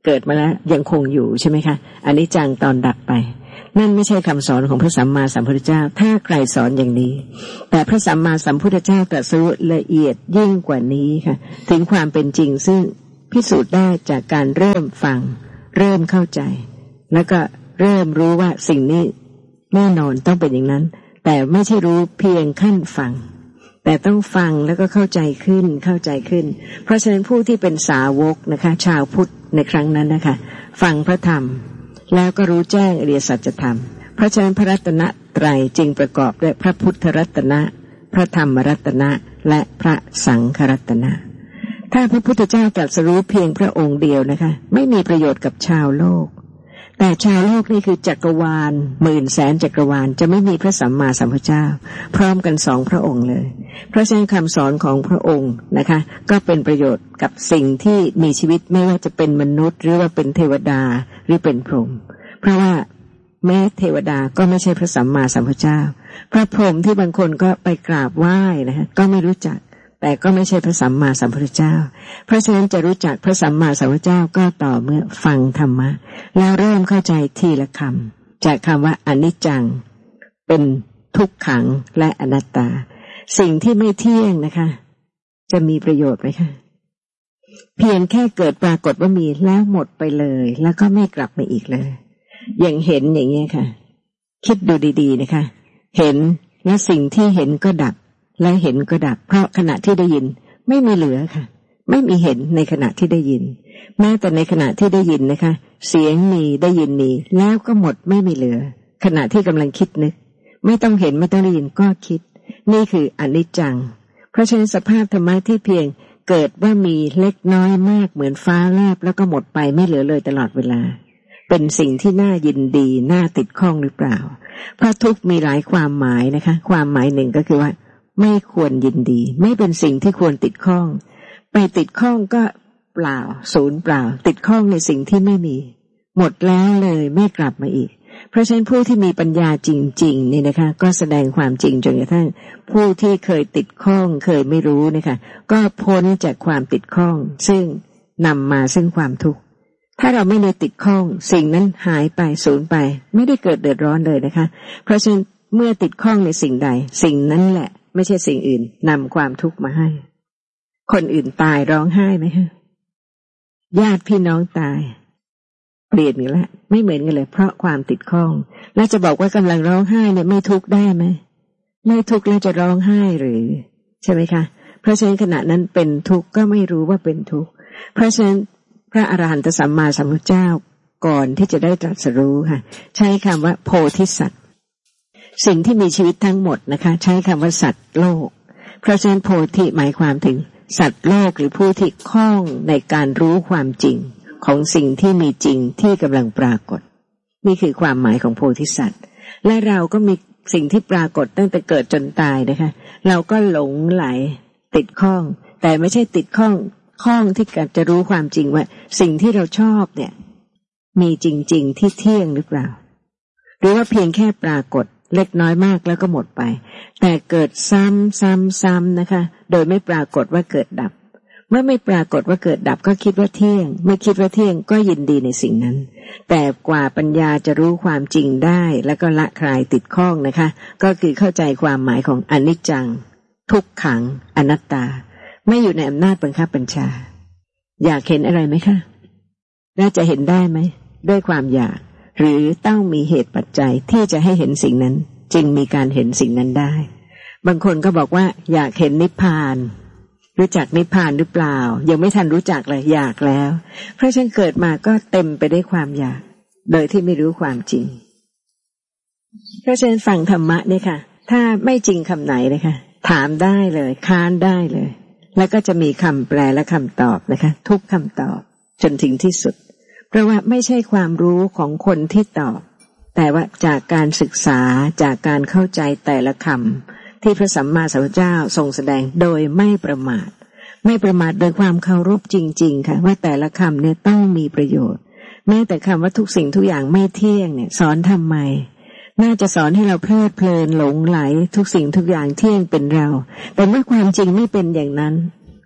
เกิดมาแล้วยังคงอยู่ใช่ไหมคะอนิจจังตอนดับไปนั่นไม่ใช่คำสอนของพระสัมมาสัมพุทธเจ้าถ้าใครสอนอย่างนี้แต่พระสัมมาสัมพุทธเจ้าตรัสรู้ละเอียดยิ่งกว่านี้ค่ะถึงความเป็นจริงซึ่งพิสูจน์ได้จากการเริ่มฟังเริ่มเข้าใจแล้วก็เริ่มรู้ว่าสิ่งนี้แน่นอนต้องเป็นอย่างนั้นแต่ไม่ใช่รู้เพียงขั้นฟังแต่ต้องฟังแล้วก็เข้าใจขึ้นเข้าใจขึ้นเพราะฉะนั้นผู้ที่เป็นสาวกนะคะชาวพุทธในครั้งนั้นนะคะฟังพระธรรมแล้วก็รู้แจ้งอริยสัจธรรมเพราะฉะนั้นพระรัตนตรัยจึงประกอบด้วยพระพุทธรัตนะพระธรรมรัตนะและพระสังฆรัตนะถ้าพระพุทธเจ้าตรัสรู้เพียงพระองค์เดียวนะคะไม่มีประโยชน์กับชาวโลกแต่ชาวโลกนี่คือจักรวาลหมื่นแสนจักรวาลจะไม่มีพระสัมมาสัมพุทธเจ้าพร้อมกันสองพระองค์เลยเพราะฉะนั้นคำสอนของพระองค์นะคะก็เป็นประโยชน์กับสิ่งที่มีชีวิตไม่ว่าจะเป็นมนุษย์หรือว่าเป็นเทวดาหรือเป็นพรหมเพราะว่าแม้เทวดาก็ไม่ใช่พระสัมมาสัมพุทธเจ้าพระพรหมที่บางคนก็ไปกราบไหว้นะคะก็ไม่รู้จักแต่ก็ไม่ใช่พระสัมมาสัมพุทธเจ้าเพราะฉะนั้นจะรู้จักพระสัมมาสัมพุทธเจ้าก็ต่อเมื่อฟังธรรมะแล้วเริ่มเข้าใจทีละคำจากคำว่าอนิจจังเป็นทุกขังและอนัตตาสิ่งที่ไม่เที่ยงนะคะจะมีประโยชน์ไหมคะเพียงแค่เกิดปรากฏว่ามีแล้วหมดไปเลยแล้วก็ไม่กลับมาอีกเลยอย่างเห็นอย่างนี้ค่ะคิดดูดีๆนะคะเห็นและสิ่งที่เห็นก็ดับและเห็นก็ดับเพราะขณะที่ได้ยินไม่มีเหลือค่ะไม่มีเห็นในขณะที่ได้ยินแม้แต่ในขณะที่ได้ยินนะคะเสียงมีได้ยินมีแล้วก็หมดไม่มีเหลือขณะที่กำลังคิดนึกไม่ต้องเห็นไม่ต้องได้ยินก็คิดนี่คืออนิจจังเพราะฉะนั้นสภาพธรรมะที่เพียงเกิดว่ามีเล็กน้อยมากเหมือนฟ้าแลบแล้วก็หมดไปไม่เหลือเลยตลอดเวลาเป็นสิ่งที่น่ายินดีน่าติดข้องหรือเปล่าเพราะทุกข์มีหลายความหมายนะคะความหมายหนึ่งก็คือว่าไม่ควรยินดีไม่เป็นสิ่งที่ควรติดข้องไปติดข้องก็เปล่าศูนย์เปล่าติดข้องในสิ่งที่ไม่มีหมดแล้วเลยไม่กลับมาอีกเพราะฉะนั้นผู้ที่มีปัญญาจริงๆนี่นะคะก็แสดงความจริงจนกระทั่งผู้ที่เคยติดข้องเคยไม่รู้นะคะก็พ้นจากความติดข้องซึ่งนำมาซึ่งความทุกข์ถ้าเราไม่ได้ติดข้องสิ่งนั้นหายไปสูญไปไม่ได้เกิดเดือดร้อนเลยนะคะเพราะฉะนั้นเมื่อติดข้องในสิ่งใดสิ่งนั้นแหละไม่ใช่สิ่งอื่นนำความทุกข์มาให้คนอื่นตายร้องไห้ไหมคะญาติพี่น้องตายเปลี่ยนกันแล้วไม่เหมือนกันเลยเพราะความติดข้องแล้วจะบอกว่ากำลังร้องไห้เนี่ยไม่ทุกข์ได้ไหมไม่ทุกข์แล้วจะร้องไห้หรือใช่ไหมคะเพราะฉะนั้นขณะนั้นเป็นทุกข์ก็ไม่รู้ว่าเป็นทุกข์เพราะฉะนั้นพระอรหันตสัมมาสัมพุทธเจ้าก่อนที่จะได้ตรัสรู้ค่ะใช้คำว่าโพธิสัตว์สิ่งที่มีชีวิตทั้งหมดนะคะใช้คำว่าสัตว์โลกเพราะฉะนั้นโพธิหมายความถึงสัตว์โลกหรือผู้ที่คล่องในการรู้ความจริงของสิ่งที่มีจริงที่กำลังปรากฏนี่คือความหมายของโพธิสัตว์และเราก็มีสิ่งที่ปรากฏตั้งแต่เกิดจนตายนะคะเราก็หลงไหลติดข้องแต่ไม่ใช่ติดข้องข้องที่จะรู้ความจริงว่าสิ่งที่เราชอบเนี่ยมีจริงๆที่เที่ยงหรือเปล่าหรือว่าเพียงแค่ปรากฏเล็กน้อยมากแล้วก็หมดไปแต่เกิดซ้ำซ้ำซ้ำนะคะโดยไม่ปรากฏว่าเกิดดับเมื่อไม่ปรากฏว่าเกิดดับก็คิดว่าเที่ยงไม่คิดว่าเที่ยงก็ยินดีในสิ่งนั้นแต่กว่าปัญญาจะรู้ความจริงได้แล้วก็ละคลายติดข้องนะคะก็คือเข้าใจความหมายของอนิจจังทุกขังอนัตตาไม่อยู่ในอำนาจบังคับบัญชาอยากเห็นอะไรไหมคะน่าจะเห็นได้ไหมด้วยความอยากหรือต้องมีเหตุปัจจัยที่จะให้เห็นสิ่งนั้นจึงมีการเห็นสิ่งนั้นได้บางคนก็บอกว่าอยากเห็นนิพพานรู้จักนิพพานหรือเปล่ายังไม่ทันรู้จักเลยอยากแล้วเพราะฉันเกิดมาก็เต็มไปด้วยความอยากโดยที่ไม่รู้ความจริงเพราะฉะนั้นฟังธรรมะเนี่ยค่ะถ้าไม่จริงคำไหนเลยค่ะถามได้เลยค้านได้เลยแล้วก็จะมีคำแปลและคำตอบนะคะทุกคำตอบจนถึงที่สุดเพราะว่าไม่ใช่ความรู้ของคนที่ตอบแต่ว่าจากการศึกษาจากการเข้าใจแต่ละคำที่พระสัมมาสัมพุทธเจ้าทรงแสดงโดยไม่ประมาทไม่ประมาทโดยความเคารพจริงๆค่ะว่าแต่ละคำเนี่ยต้องมีประโยชน์แม้แต่คำว่าทุกสิ่งทุกอย่างไม่เที่ยงเนี่ยสอนทำไมน่าจะสอนให้เราเพลิดเพลินหลงไหลทุกสิ่งทุกอย่างเที่ยงเป็นเราแต่เมื่อความจริงไม่เป็นอย่างนั้น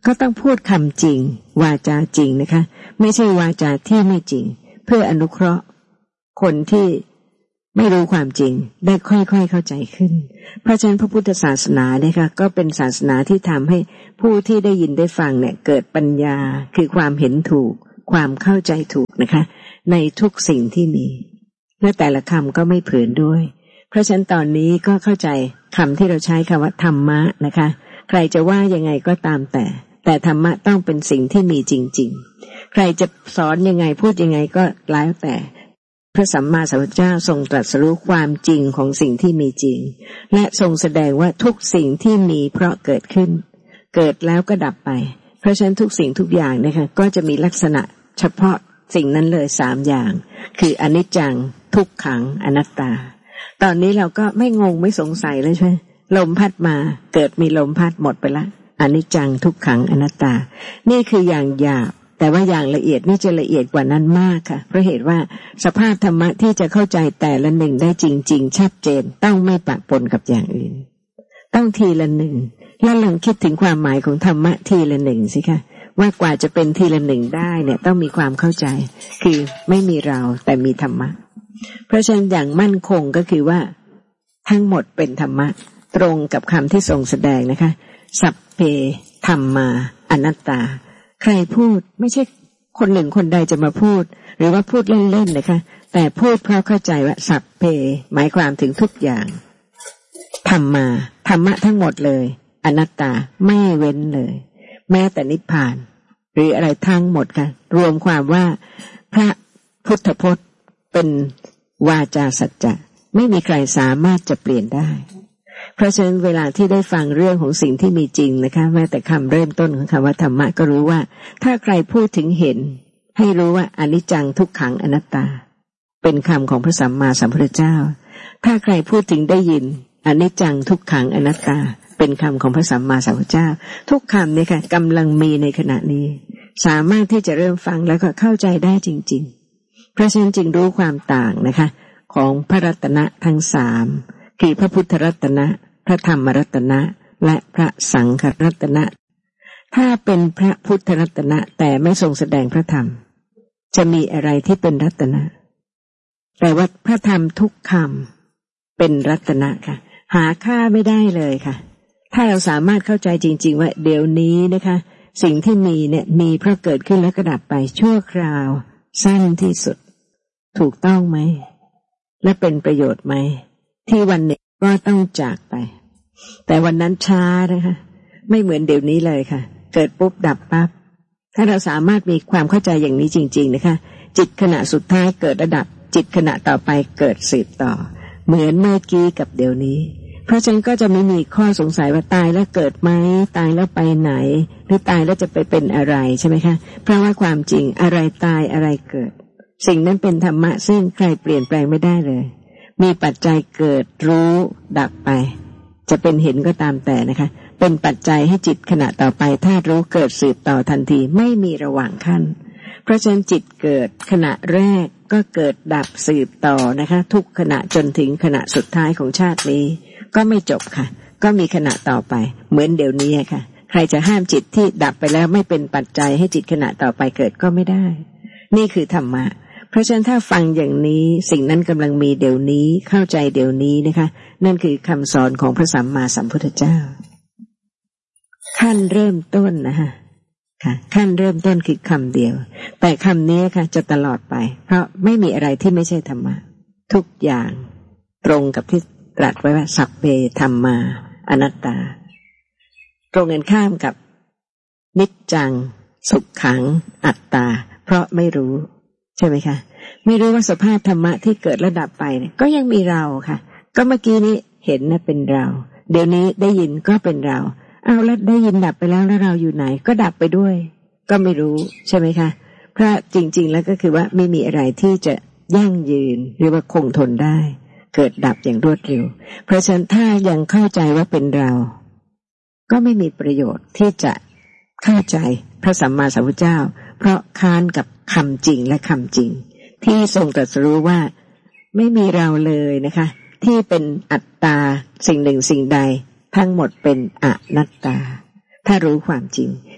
ก็ต้องพูดคำจริงวาจาจริงนะคะไม่ใช่วาจาที่ไม่จริงเพื่ออนุเคราะห์คนที่ไม่รู้ความจริงได้ค่อยๆเข้าใจขึ้นเพราะฉะนั้นพระพุทธศาสนาเนี่ยค่ะก็เป็นศาสนาที่ทำให้ผู้ที่ได้ยินได้ฟังเนี่ยเกิดปัญญาคือความเห็นถูกความเข้าใจถูกนะคะในทุกสิ่งที่มีและแต่ละคำก็ไม่เผือนด้วยเพราะฉะนั้นตอนนี้ก็เข้าใจคำที่เราใช้คำว่าธรรมะนะคะใครจะว่ายังไงก็ตามแต่แต่ธรรมะต้องเป็นสิ่งที่มีจริงๆใครจะสอนยังไงพูดยังไงก็แล้วแต่พระสัมมาสัมพุทธเจ้าทรงตรัสรู้ความจริงของสิ่งที่มีจริงและทรงแสดงว่าทุกสิ่งที่มีเพราะเกิดขึ้นเกิดแล้วก็ดับไปเพราะฉะนั้นทุกสิ่งทุกอย่างนะคะก็จะมีลักษณะเฉพาะสิ่งนั้นเลยสามอย่างคืออนิจจังทุกขังอนัตตาตอนนี้เราก็ไม่งงไม่สงสัยเลยใช่ไหมลมพัดมาเกิดมีลมพัดหมดไปละอนิจจังทุกขังอนัตตานี่คืออย่างหยาบแต่ว่าอย่างละเอียดนี่จะละเอียดกว่านั้นมากค่ะเพราะเหตุว่าสภาพธรรมะที่จะเข้าใจแต่ละหนึ่งได้จริงๆชัดเจนต้องไม่ปะปนกับอย่างอื่นต้องทีละหนึ่งแล้วลองคิดถึงความหมายของธรรมะทีละหนึ่งสิคะว่ากว่าจะเป็นทีละหนึ่งได้เนี่ยต้องมีความเข้าใจคือไม่มีเราแต่มีธรรมะเพราะฉะนั้นอย่างมั่นคงก็คือว่าทั้งหมดเป็นธรรมะตรงกับคำที่ทรงแสดงนะคะสัพเพธัมมาอนัตตาใครพูดไม่ใช่คนหนึ่งคนใดจะมาพูดหรือว่าพูดเล่นๆนะคะแต่พูดเพราะเข้าใจว่าสัพเพหมายความถึงทุกอย่างธัมมาธรรมะทั้งหมดเลยอนัตตาไม่เว้นเลยแม้แต่นิพพานหรืออะไรทั้งหมดค่ะรวมความว่าพระพุทธพจน์เป็นวาจาสัจจะไม่มีใครสามารถจะเปลี่ยนได้เพราะฉะนั้นเวลาที่ได้ฟังเรื่องของสิ่งที่มีจริงนะคะแม้แต่คำเริ่มต้นของคำว่าธรรมะก็รู้ว่าถ้าใครพูดถึงเห็นให้รู้ว่าอนิจจังทุกขังอนัตตาเป็นคำของพระสัมมาสัมพุทธเจ้าถ้าใครพูดถึงได้ยินอนิจจังทุกขังอนัตตาเป็นคำของพระสัมมาสัมพุทธเจ้าทุกคำเนี่ยค่ะกำลังมีในขณะนี้สามารถที่จะเริ่มฟังแล้วก็เข้าใจได้จริงๆเพราะฉะนั้นจึงรู้ความต่างนะคะของพระรัตนะทั้งสามคือพระพุทธรัตนะพระธรรมรัตนะและพระสังฆรัตนะถ้าเป็นพระพุทธรัตนะแต่ไม่ทรงแสดงพระธรรมจะมีอะไรที่เป็นรัตนะแต่ว่าพระธรรมทุกคำเป็นรัตนะค่ะหาค่าไม่ได้เลยค่ะถ้าเราสามารถเข้าใจจริงๆว่าเดี๋ยวนี้นะคะสิ่งที่มีเนี่ยมีเพราะเกิดขึ้นแล้วก็ดับไปชั่วคราวสั้นที่สุดถูกต้องไหมและเป็นประโยชน์ไหมที่วันหนึ่งก็ต้องจากไปแต่วันนั้นช้านะคะไม่เหมือนเดี๋ยวนี้เลยค่ะเกิดปุ๊บดับปั๊บถ้าเราสามารถมีความเข้าใจอย่างนี้จริงๆนะคะจิตขณะสุดท้ายเกิดระดับจิตขณะต่อไปเกิดสืบต่อเหมือนเมื่อกี้กับเดี๋ยวนี้เพราะฉะนั้นก็จะไม่มีข้อสงสัยว่าตายแล้วเกิดไหมตายแล้วไปไหนหรือตายแล้วจะไปเป็นอะไรใช่ไหมคะเพราะว่าความจริงอะไรตายอะไรเกิดสิ่งนั้นเป็นธรรมะซึ่งใครเปลี่ยนแปลงไม่ได้เลยมีปัจจัยเกิดรู้ดับไปจะเป็นเห็นก็ตามแต่นะคะเป็นปัจจัยให้จิตขณะต่อไปถ้ารู้เกิดสืบต่อทันทีไม่มีระหว่างขั้นเพราะฉะนั้นจิตเกิดขณะแรกก็เกิดดับสืบต่อนะคะทุกขณะจนถึงขณะสุดท้ายของชาตินี้ก็ไม่จบค่ะก็มีขณะต่อไปเหมือนเดี๋ยวนี้ค่ะใครจะห้ามจิตที่ดับไปแล้วไม่เป็นปัจจัยให้จิตขณะต่อไปเกิดก็ไม่ได้นี่คือธรรมะเพราะฉะนั้นถ้าฟังอย่างนี้สิ่งนั้นกำลังมีเดี๋ยวนี้เข้าใจเดี๋ยวนี้นะคะนั่นคือคำสอนของพระสัมมาสัมพุทธเจ้าขั้นเริ่มต้นนะคะค่ะขั้นเริ่มต้นคือคำเดียวแต่คำนี้ค่ะจะตลอดไปเพราะไม่มีอะไรที่ไม่ใช่ธรรมะทุกอย่างตรงกับที่ตรัสไว้ว่าสัพเพธัมมาอนัตตาตรงกันข้ามกับนิจจังสุขขังอัตตาเพราะไม่รู้ใช่ไหมคะไม่รู้ว่าสภาพธรรมะที่เกิดระดับไปเนี่ยก็ยังมีเราค่ะก็เมื่อกี้นี้เห็นนะเป็นเราเดี๋ยวนี้ได้ยินก็เป็นเราเอาแล้วได้ยินดับไปแล้วแล้วเราอยู่ไหนก็ดับไปด้วยก็ไม่รู้ใช่ไหมคะเพราะจริงๆแล้วก็คือว่าไม่มีอะไรที่จะยั่งยืนหรือว่าคงทนได้เกิดดับอย่างรวดเร็วเพราะฉะนั้นถ้ายังเข้าใจว่าเป็นเราก็ไม่มีประโยชน์ที่จะเข้าใจพระสัมมาสัมพุทธเจ้าเพราะค้านกับคำจริงและคำจริงที่ทรงตรัสรู้ว่าไม่มีเราเลยนะคะที่เป็นอัตตาสิ่งหนึ่งสิ่งใดทั้งหมดเป็นอนัตตาถ้ารู้ความจริง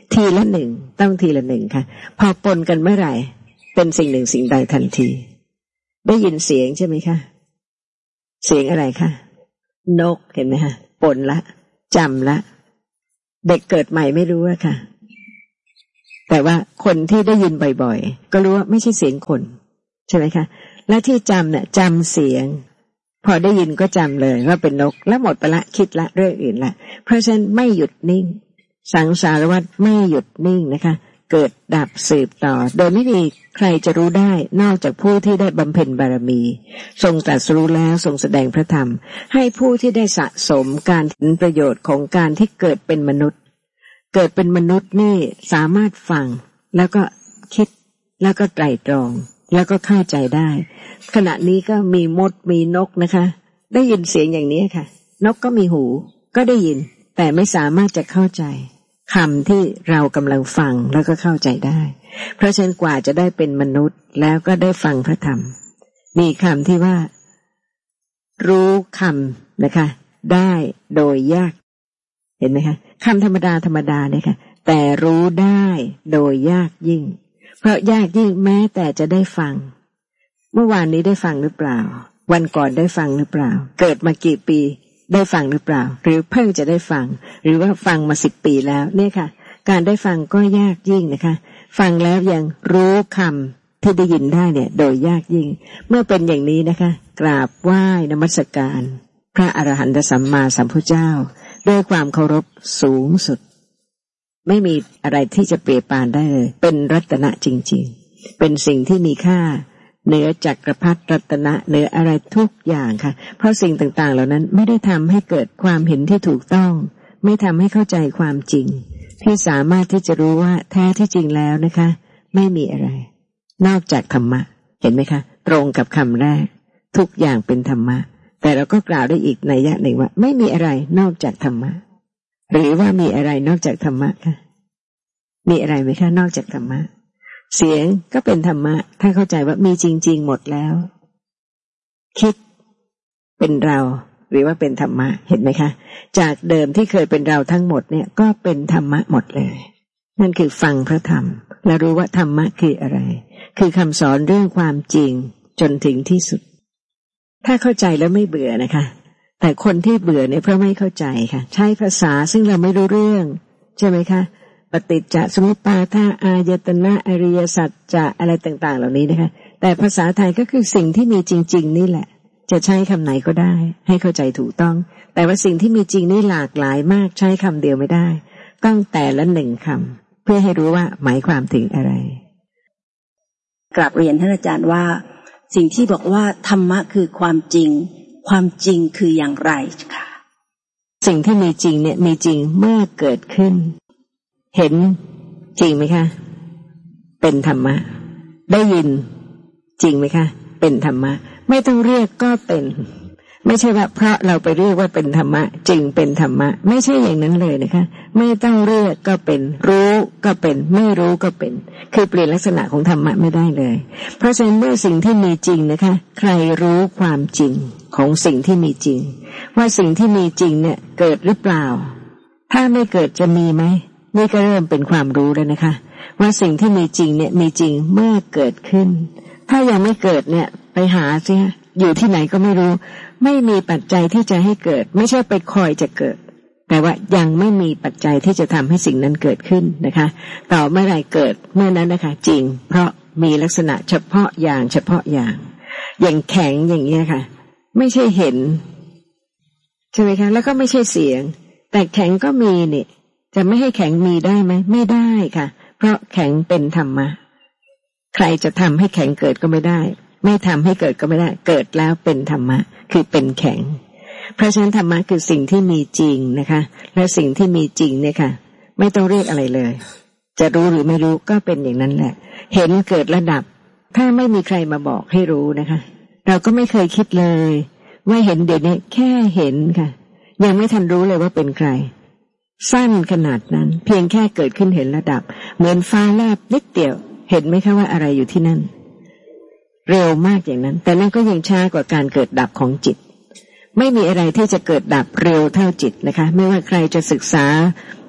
ทีละหนึ่งต้องทีละหนึ่งค่ะพอปนกันเมื่อไหร่เป็นสิ่งหนึ่งสิ่งใดทันทีได้ยินเสียงใช่ไหมคะเสียงอะไรคะนกเห็นไหมคะปนละจำละเด็กเกิดใหม่ไม่รู้อะค่ะแต่ว่าคนที่ได้ยินบ่อยๆก็รู้ว่าไม่ใช่เสียงคนใช่ไหมคะและที่จำเนี่ยจำเสียงพอได้ยินก็จำเลยว่าเป็นนกแล้วหมดไปละคิดละเรื่องอื่นละเพราะฉะนั้นไม่หยุดนิ่งสังสารวัฏไม่หยุดนิ่งนะคะเกิดดับสืบต่อโดยไม่มีใครจะรู้ได้นอกจากผู้ที่ได้บำเพ็ญบารมีทรงตรัสรู้แล้วทรงแสดงพระธรรมให้ผู้ที่ได้สะสมการเห็นประโยชน์ของการที่เกิดเป็นมนุษย์เกิดเป็นมนุษย์นี่สามารถฟังแล้วก็คิดแล้วก็ไตร่ตรองแล้วก็เข้าใจได้ขณะนี้ก็มีมดมีนกนะคะได้ยินเสียงอย่างนี้ค่ะนกก็มีหูก็ได้ยินแต่ไม่สามารถจะเข้าใจคำที่เรากำลังฟังแล้วก็เข้าใจได้เพราะฉะนั้นกว่าจะได้เป็นมนุษย์แล้วก็ได้ฟังพระธรรมมีคำที่ว่ารู้คำนะคะได้โดยยากเห็นไหมคะคำธรรมดาธรรมดาเนี่ยค่ะแต่รู้ได้โดยยากยิ่งเพราะยากยิ่งแม้แต่จะได้ฟังเมื่อวานนี้ได้ฟังหรือเปล่าวันก่อนได้ฟังหรือเปล่าเกิดมากี่ปีได้ฟังหรือเปล่าหรือเพิ่งจะได้ฟังหรือว่าฟังมาสิบปีแล้วเนี่ยค่ะการได้ฟังก็ยากยิ่งนะคะฟังแล้วยังรู้คำที่ได้ยินได้เนี่ยโดยยากยิ่งเมื่อเป็นอย่างนี้นะคะกราบไหว้นมัสการพระอรหันตสัมมาสัมพุทธเจ้าด้วยความเคารพสูงสุดไม่มีอะไรที่จะเปรียบปานได้เลยเป็นรัตนะจริงๆเป็นสิ่งที่มีค่าเหนือจักรพรรดิรัตนะเหนืออะไรทุกอย่างค่ะเพราะสิ่งต่างๆเหล่านั้นไม่ได้ทำให้เกิดความเห็นที่ถูกต้องไม่ทำให้เข้าใจความจริงที่สามารถที่จะรู้ว่าแท้ที่จริงแล้วนะคะไม่มีอะไรนอกจากธรรมะเห็นไหมคะตรงกับคำแรกทุกอย่างเป็นธรรมะแต่เราก็กล่าวได้อีกนัยยะหนึ่งว่าไม่มีอะไรนอกจากธรรมะหรือว่ามีอะไรนอกจากธรรมะคะมีอะไรไหมคะนอกจากธรรมะเสียงก็เป็นธรรมะถ้าเข้าใจว่ามีจริงๆหมดแล้วคิดเป็นเราหรือว่าเป็นธรรมะเห็นไหมคะจากเดิมที่เคยเป็นเราทั้งหมดเนี่ยก็เป็นธรรมะหมดเลยนั่นคือฟังพระธรรมและรู้ว่าธรรมะคืออะไรคือคำสอนเรื่องความจริงจนถึงที่สุดถ้าเข้าใจแล้วไม่เบื่อนะคะแต่คนที่เบื่อเนี่ยเพราะไม่เข้าใจค่ะใช้ภาษาซึ่งเราไม่รู้เรื่องใช่ไหมคะปฏิจจสมุปบาทอายตนะอริยสัจจะอะไรต่างๆเหล่านี้นะคะแต่ภาษาไทยก็คือสิ่งที่มีจริงๆนี่แหละจะใช้คำไหนก็ได้ให้เข้าใจถูกต้องแต่ว่าสิ่งที่มีจริงนี่หลากหลายมากใช้คำเดียวไม่ได้ต้องแต่ละหนึ่งคำเพื่อให้รู้ว่าหมายความถึงอะไรกราบเรียนท่านอาจารย์ว่าสิ่งที่บอกว่าธรรมะคือความจริงความจริงคืออย่างไรค่ะสิ่งที่มีจริงเนี่ยมีจริงเมื่อเกิดขึ้นเห็นจริงไหมคะเป็นธรรมะได้ยินจริงไหมคะเป็นธรรมะไม่ต้องเรียกก็เป็นไม่ใช่ว่าเพราะเราไปเรียกว่าเป็นธรรมะจึงเป็นธรรมะไม่ใช่อย่างนั้นเลยนะคะไม่ต้องเรียกก็เป็นรู้ก็เป็นไม่รู้ก็เป็นคือเปลี่ยนลักษณะของธรรมะไม่ได้เลยเพราะฉะนั้นเมื่อสิ่งที่มีจริงนะคะใครรู้ความจริงของสิ่งที่มีจริงว่าสิ่งที่มีจริงเนี่ยเกิดหรือเปล่าถ้าไม่เกิดจะมีไหมนี่ก็เริ่มเป็นความรู้แล้วนะคะว่าสิ่งที่มีจริงเนี่ยมีจริงเมื่อเกิดขึ้นถ้ายังไม่เกิดเนี่ยไปหาสิอยู่ที่ไหนก็ไม่รู้ไม่มีปัจจัยที่จะให้เกิดไม่ใช่ไปคอยจะเกิดแต่ว่ายังไม่มีปัจจัยที่จะทำให้สิ่งนั้นเกิดขึ้นนะคะต่อเมื่อไรเกิดเมื่อนั้นนะคะจริงเพราะมีลักษณะเฉพาะอย่างเฉพาะอย่างอย่างแข็งอย่างนี้ค่ะไม่ใช่เห็นใช่ไหมคะแล้วก็ไม่ใช่เสียงแต่แข็งก็มีนี่จะไม่ให้แข็งมีได้ไหมไม่ได้ค่ะเพราะแข็งเป็นธรรมะใครจะทำให้แข็งเกิดก็ไม่ได้ไม่ทำให้เกิดก็ไม่ได้เกิดแล้วเป็นธรรมะคือเป็นแข็งเพราะฉะนั้นธรรมะคือสิ่งที่มีจริงนะคะและสิ่งที่มีจริงเนี่ยค่ะไม่ต้องเรียกอะไรเลยจะรู้หรือไม่รู้ก็เป็นอย่างนั้นแหละเห็นเกิดระดับถ้าไม่มีใครมาบอกให้รู้นะคะเราก็ไม่เคยคิดเลยว่าเห็นเดี๋ยวนี้แค่เห็นค่ะยังไม่ทันรู้เลยว่าเป็นใครสั้นขนาดนั้นเพียงแค่เกิดขึ้นเห็นระดับเหมือนฟ้าแลบนิดเดียวเห็นไหมคะว่าอะไรอยู่ที่นั่นเร็วมากอย่างนั้นแต่นั่นก็ยังช้ากว่าการเกิดดับของจิตไม่มีอะไรที่จะเกิดดับเร็วเท่าจิตนะคะไม่ว่าใครจะศึกษา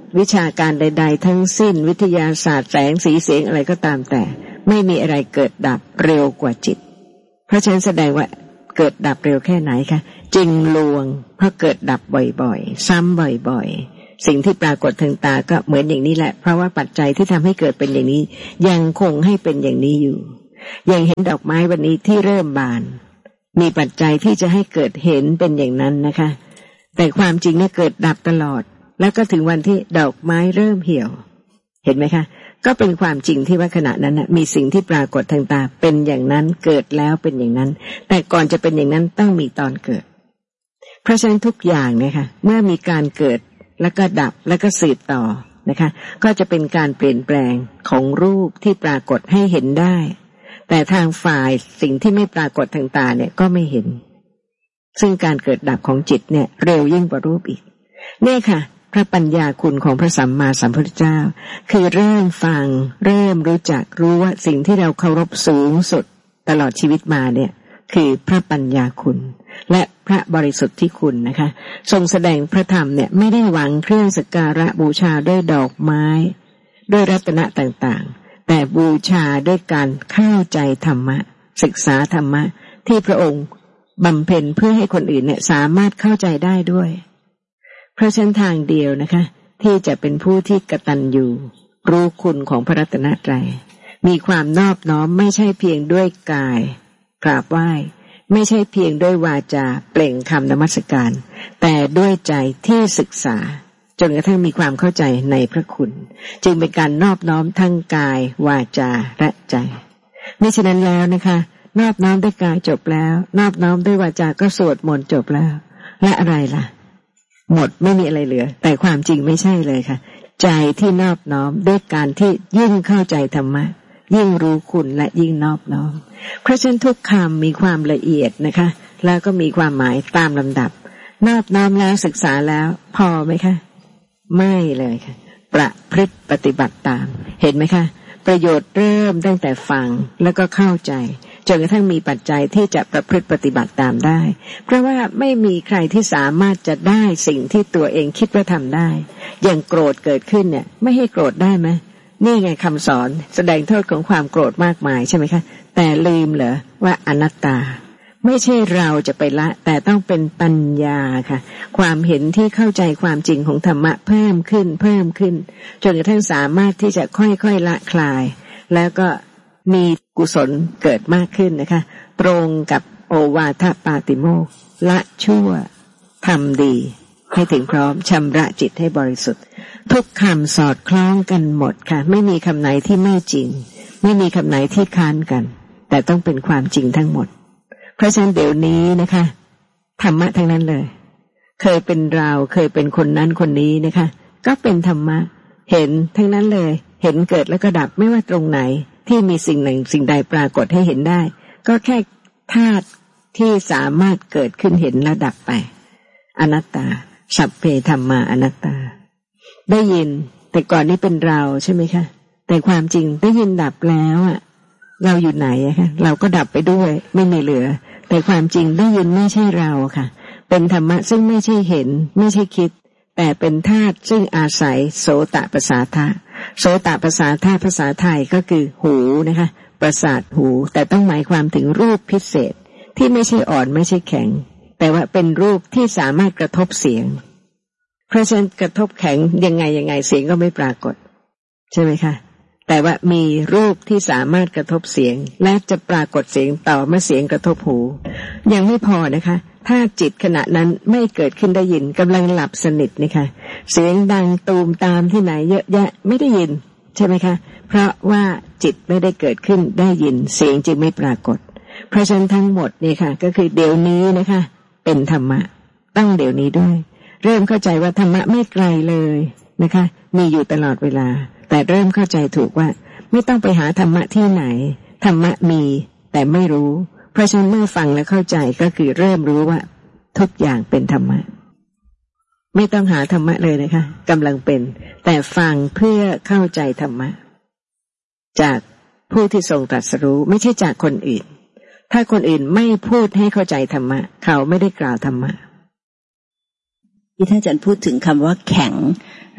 วิชาการใดๆทั้งสิ้นวิทยาศาสตร์แสงสีเสียงอะไรก็ตามแต่ไม่มีอะไรเกิดดับเร็วกว่าจิตเพราะฉะนั้นแสดงว่าเกิดดับเร็วแค่ไหนคะจริงลวงเพราะเกิดดับบ่อยๆซ้ำบ่อยๆสิ่งที่ปรากฏทางตาก็เหมือนอย่างนี้แหละเพราะว่าปัจจัยที่ทำให้เกิดเป็นอย่างนี้ยังคงให้เป็นอย่างนี้อยู่อย่างเห็นดอกไม้วันนี้ที่เริ่มบานมีปัจจัยที่จะให้เกิดเห็นเป็นอย่างนั้นนะคะแต่ความจริงเนี่ยเกิดดับตลอดแล้วก็ถึงวันที่ดอกไม้เริ่มเหี่ยวเห็นไหมคะก็เป็นความจริงที่ว่าขณะนั้นนะมีสิ่งที่ปรากฏทางตาเป็นอย่างนั้นเกิดแล้วเป็นอย่างนั้นแต่ก่อนจะเป็นอย่างนั้นต้องมีตอนเกิดเพราะฉะนั้นทุกอย่างนะคะเมื่อมีการเกิดแล้วก็ดับแล้วก็สืบต่อนะคะก็จะเป็นการเปลี่ยนแปลงของรูปที่ปรากฏให้เห็นได้แต่ทางฝ่ายสิ่งที่ไม่ปรากฏทางตาเนี่ยก็ไม่เห็นซึ่งการเกิดดับของจิตเนี่ยเร็วยิ่งกว่ารูปอีกนี่ค่ะพระปัญญาคุณของพระสัมมาสัมพุทธเจ้าคือเริ่มฟังเริ่มรู้จักรู้ว่าสิ่งที่เราเคารพสูงสุดตลอดชีวิตมาเนี่ยคือพระปัญญาคุณและพระบริสุทธิคุณนะคะทรงแสดงพระธรรมเนี่ยไม่ได้หวังเครื่องสักการะบูชาด้วยดอกไม้ด้วยรัตนะต่างๆแต่บูชาด้วยการเข้าใจธรรมะศึกษาธรรมะที่พระองค์บำเพ็ญเพื่อให้คนอื่นเนี่ยสามารถเข้าใจได้ด้วยเพราะฉะนั้นทางเดียวนะคะที่จะเป็นผู้ที่กตัญญูรู้คุณของพระรัตนตรัยมีความนอบน้อมไม่ใช่เพียงด้วยกายกราบไหว้ไม่ใช่เพียงด้วยวาจาเปล่งคำนมัสการแต่ด้วยใจที่ศึกษาจนกระทั่งมีความเข้าใจในพระคุณจึงเป็นการนอบน้อมทั้งกายวาจาและใจมิฉะนั้นแล้วนะคะนอบน้อมด้วยกายจบแล้วนอบน้อมด้วยวาจาก็สวดมนต์จบแล้วและอะไรล่ะหมดไม่มีอะไรเหลือแต่ความจริงไม่ใช่เลยค่ะใจที่นอบน้อมด้วยการที่ยิ่งเข้าใจธรรมะยิ่งรู้คุณและยิ่งนอบน้อมเพราะฉะนั้นทุกคำมีความละเอียดนะคะแล้วก็มีความหมายตามลำดับนอบน้อมแล้วศึกษาแล้วพอไหมคะไม่เลยค่ะประพฤติปฏิบัติตามเห็นไหมคะประโยชน์เริ่มตั้งแต่ฟังแล้วก็เข้าใจจนกระทั่งมีปัจจัยที่จะประพฤติปฏิบัติตามได้เพราะว่าไม่มีใครที่สามารถจะได้สิ่งที่ตัวเองคิดว่าทำได้อย่างโกรธเกิดขึ้นเนี่ยไม่ให้โกรธได้ไหมนี่ไงคำสอนแสดงโทษของความโกรธมากมายใช่ไหมคะแต่ลืมเหรอว่าอนัตตาไม่ใช่เราจะไปละแต่ต้องเป็นปัญญาค่ะความเห็นที่เข้าใจความจริงของธรรมะเพิ่มขึ้นเพิ่มขึ้นจนกระทั่งสามารถที่จะค่อยๆละคลายแล้วก็มีกุศลเกิดมากขึ้นนะคะตรงกับโอวาทปาติโมกข์ละชั่วทำดีให้ถึงพร้อมชำระจิตให้บริสุทธิ์ทุกคำสอดคล้องกันหมดค่ะไม่มีคำไหนที่ไม่จริงไม่มีคำไหนที่ค้านกันแต่ต้องเป็นความจริงทั้งหมดเพราะฉะนั้นเดี๋ยวนี้นะคะธรรมะทั้งนั้นเลยเคยเป็นเราเคยเป็นคนนั้นคนนี้นะคะก็เป็นธรรมะเห็นทั้งนั้นเลยเห็นเกิดแล้วก็ดับไม่ว่าตรงไหนที่มีสิ่งหนึ่งสิ่งใดปรากฏให้เห็นได้ก็แค่ธาตุที่สามารถเกิดขึ้นเห็นแล้วดับไปอนัตตาสัพเพธัมมาอนัตตาได้ยินแต่ก่อนนี้เป็นเราใช่ไหมคะแต่ความจริงได้ยินดับแล้วอ่ะเราอยู่ไหนอะคะเราก็ดับไปด้วยไม่มีเหลือแต่ความจริงได้ยินไม่ใช่เราค่ะเป็นธรรมะซึ่งไม่ใช่เห็นไม่ใช่คิดแต่เป็นธาตุซึ่งอาศัยโสตประสาทะโสตประสาทะภาษาไทยก็คือหูนะคะประสาทหูแต่ต้องหมายความถึงรูปพิเศษที่ไม่ใช่อ่อนไม่ใช่แข็งแต่ว่าเป็นรูปที่สามารถกระทบเสียงเพราะฉะนั้นกระทบแข็งยังไงยังไงเสียงก็ไม่ปรากฏใช่ไหมคะแต่ว่ามีรูปที่สามารถกระทบเสียงและจะปรากฏเสียงต่อเมื่อเสียงกระทบหูยังไม่พอนะคะถ้าจิตขณะนั้นไม่เกิดขึ้นได้ยินกำลังหลับสนิทนี่ค่ะเสียงดังตูมตามที่ไหนเยอะแยะไม่ได้ยินใช่ไหมคะเพราะว่าจิตไม่ได้เกิดขึ้นได้ยินเสียงจึงไม่ปรากฏเพราะฉะนั้นทั้งหมดนี่ค่ะก็คือเดี๋ยวนี้นะคะเป็นธรรมะต้องเดี๋ยวนี้ด้วยเริ่มเข้าใจว่าธรรมะไม่ไกลเลยนะคะมีอยู่ตลอดเวลาแต่เริ่มเข้าใจถูกว่าไม่ต้องไปหาธรรมะที่ไหนธรรมะมีแต่ไม่รู้เพราะฉะนั้นเมื่อฟังและเข้าใจก็คือเริ่มรู้ว่าทุกอย่างเป็นธรรมะไม่ต้องหาธรรมะเลยนะคะกำลังเป็นแต่ฟังเพื่อเข้าใจธรรมะจากผู้ที่ทรงตรัสรู้ไม่ใช่จากคนอื่นถ้าคนอื่นไม่พูดให้เข้าใจธรรมะเขาไม่ได้กล่าวธรรมะที่ท่านอาจารย์พูดถึงคำว่าแข็ง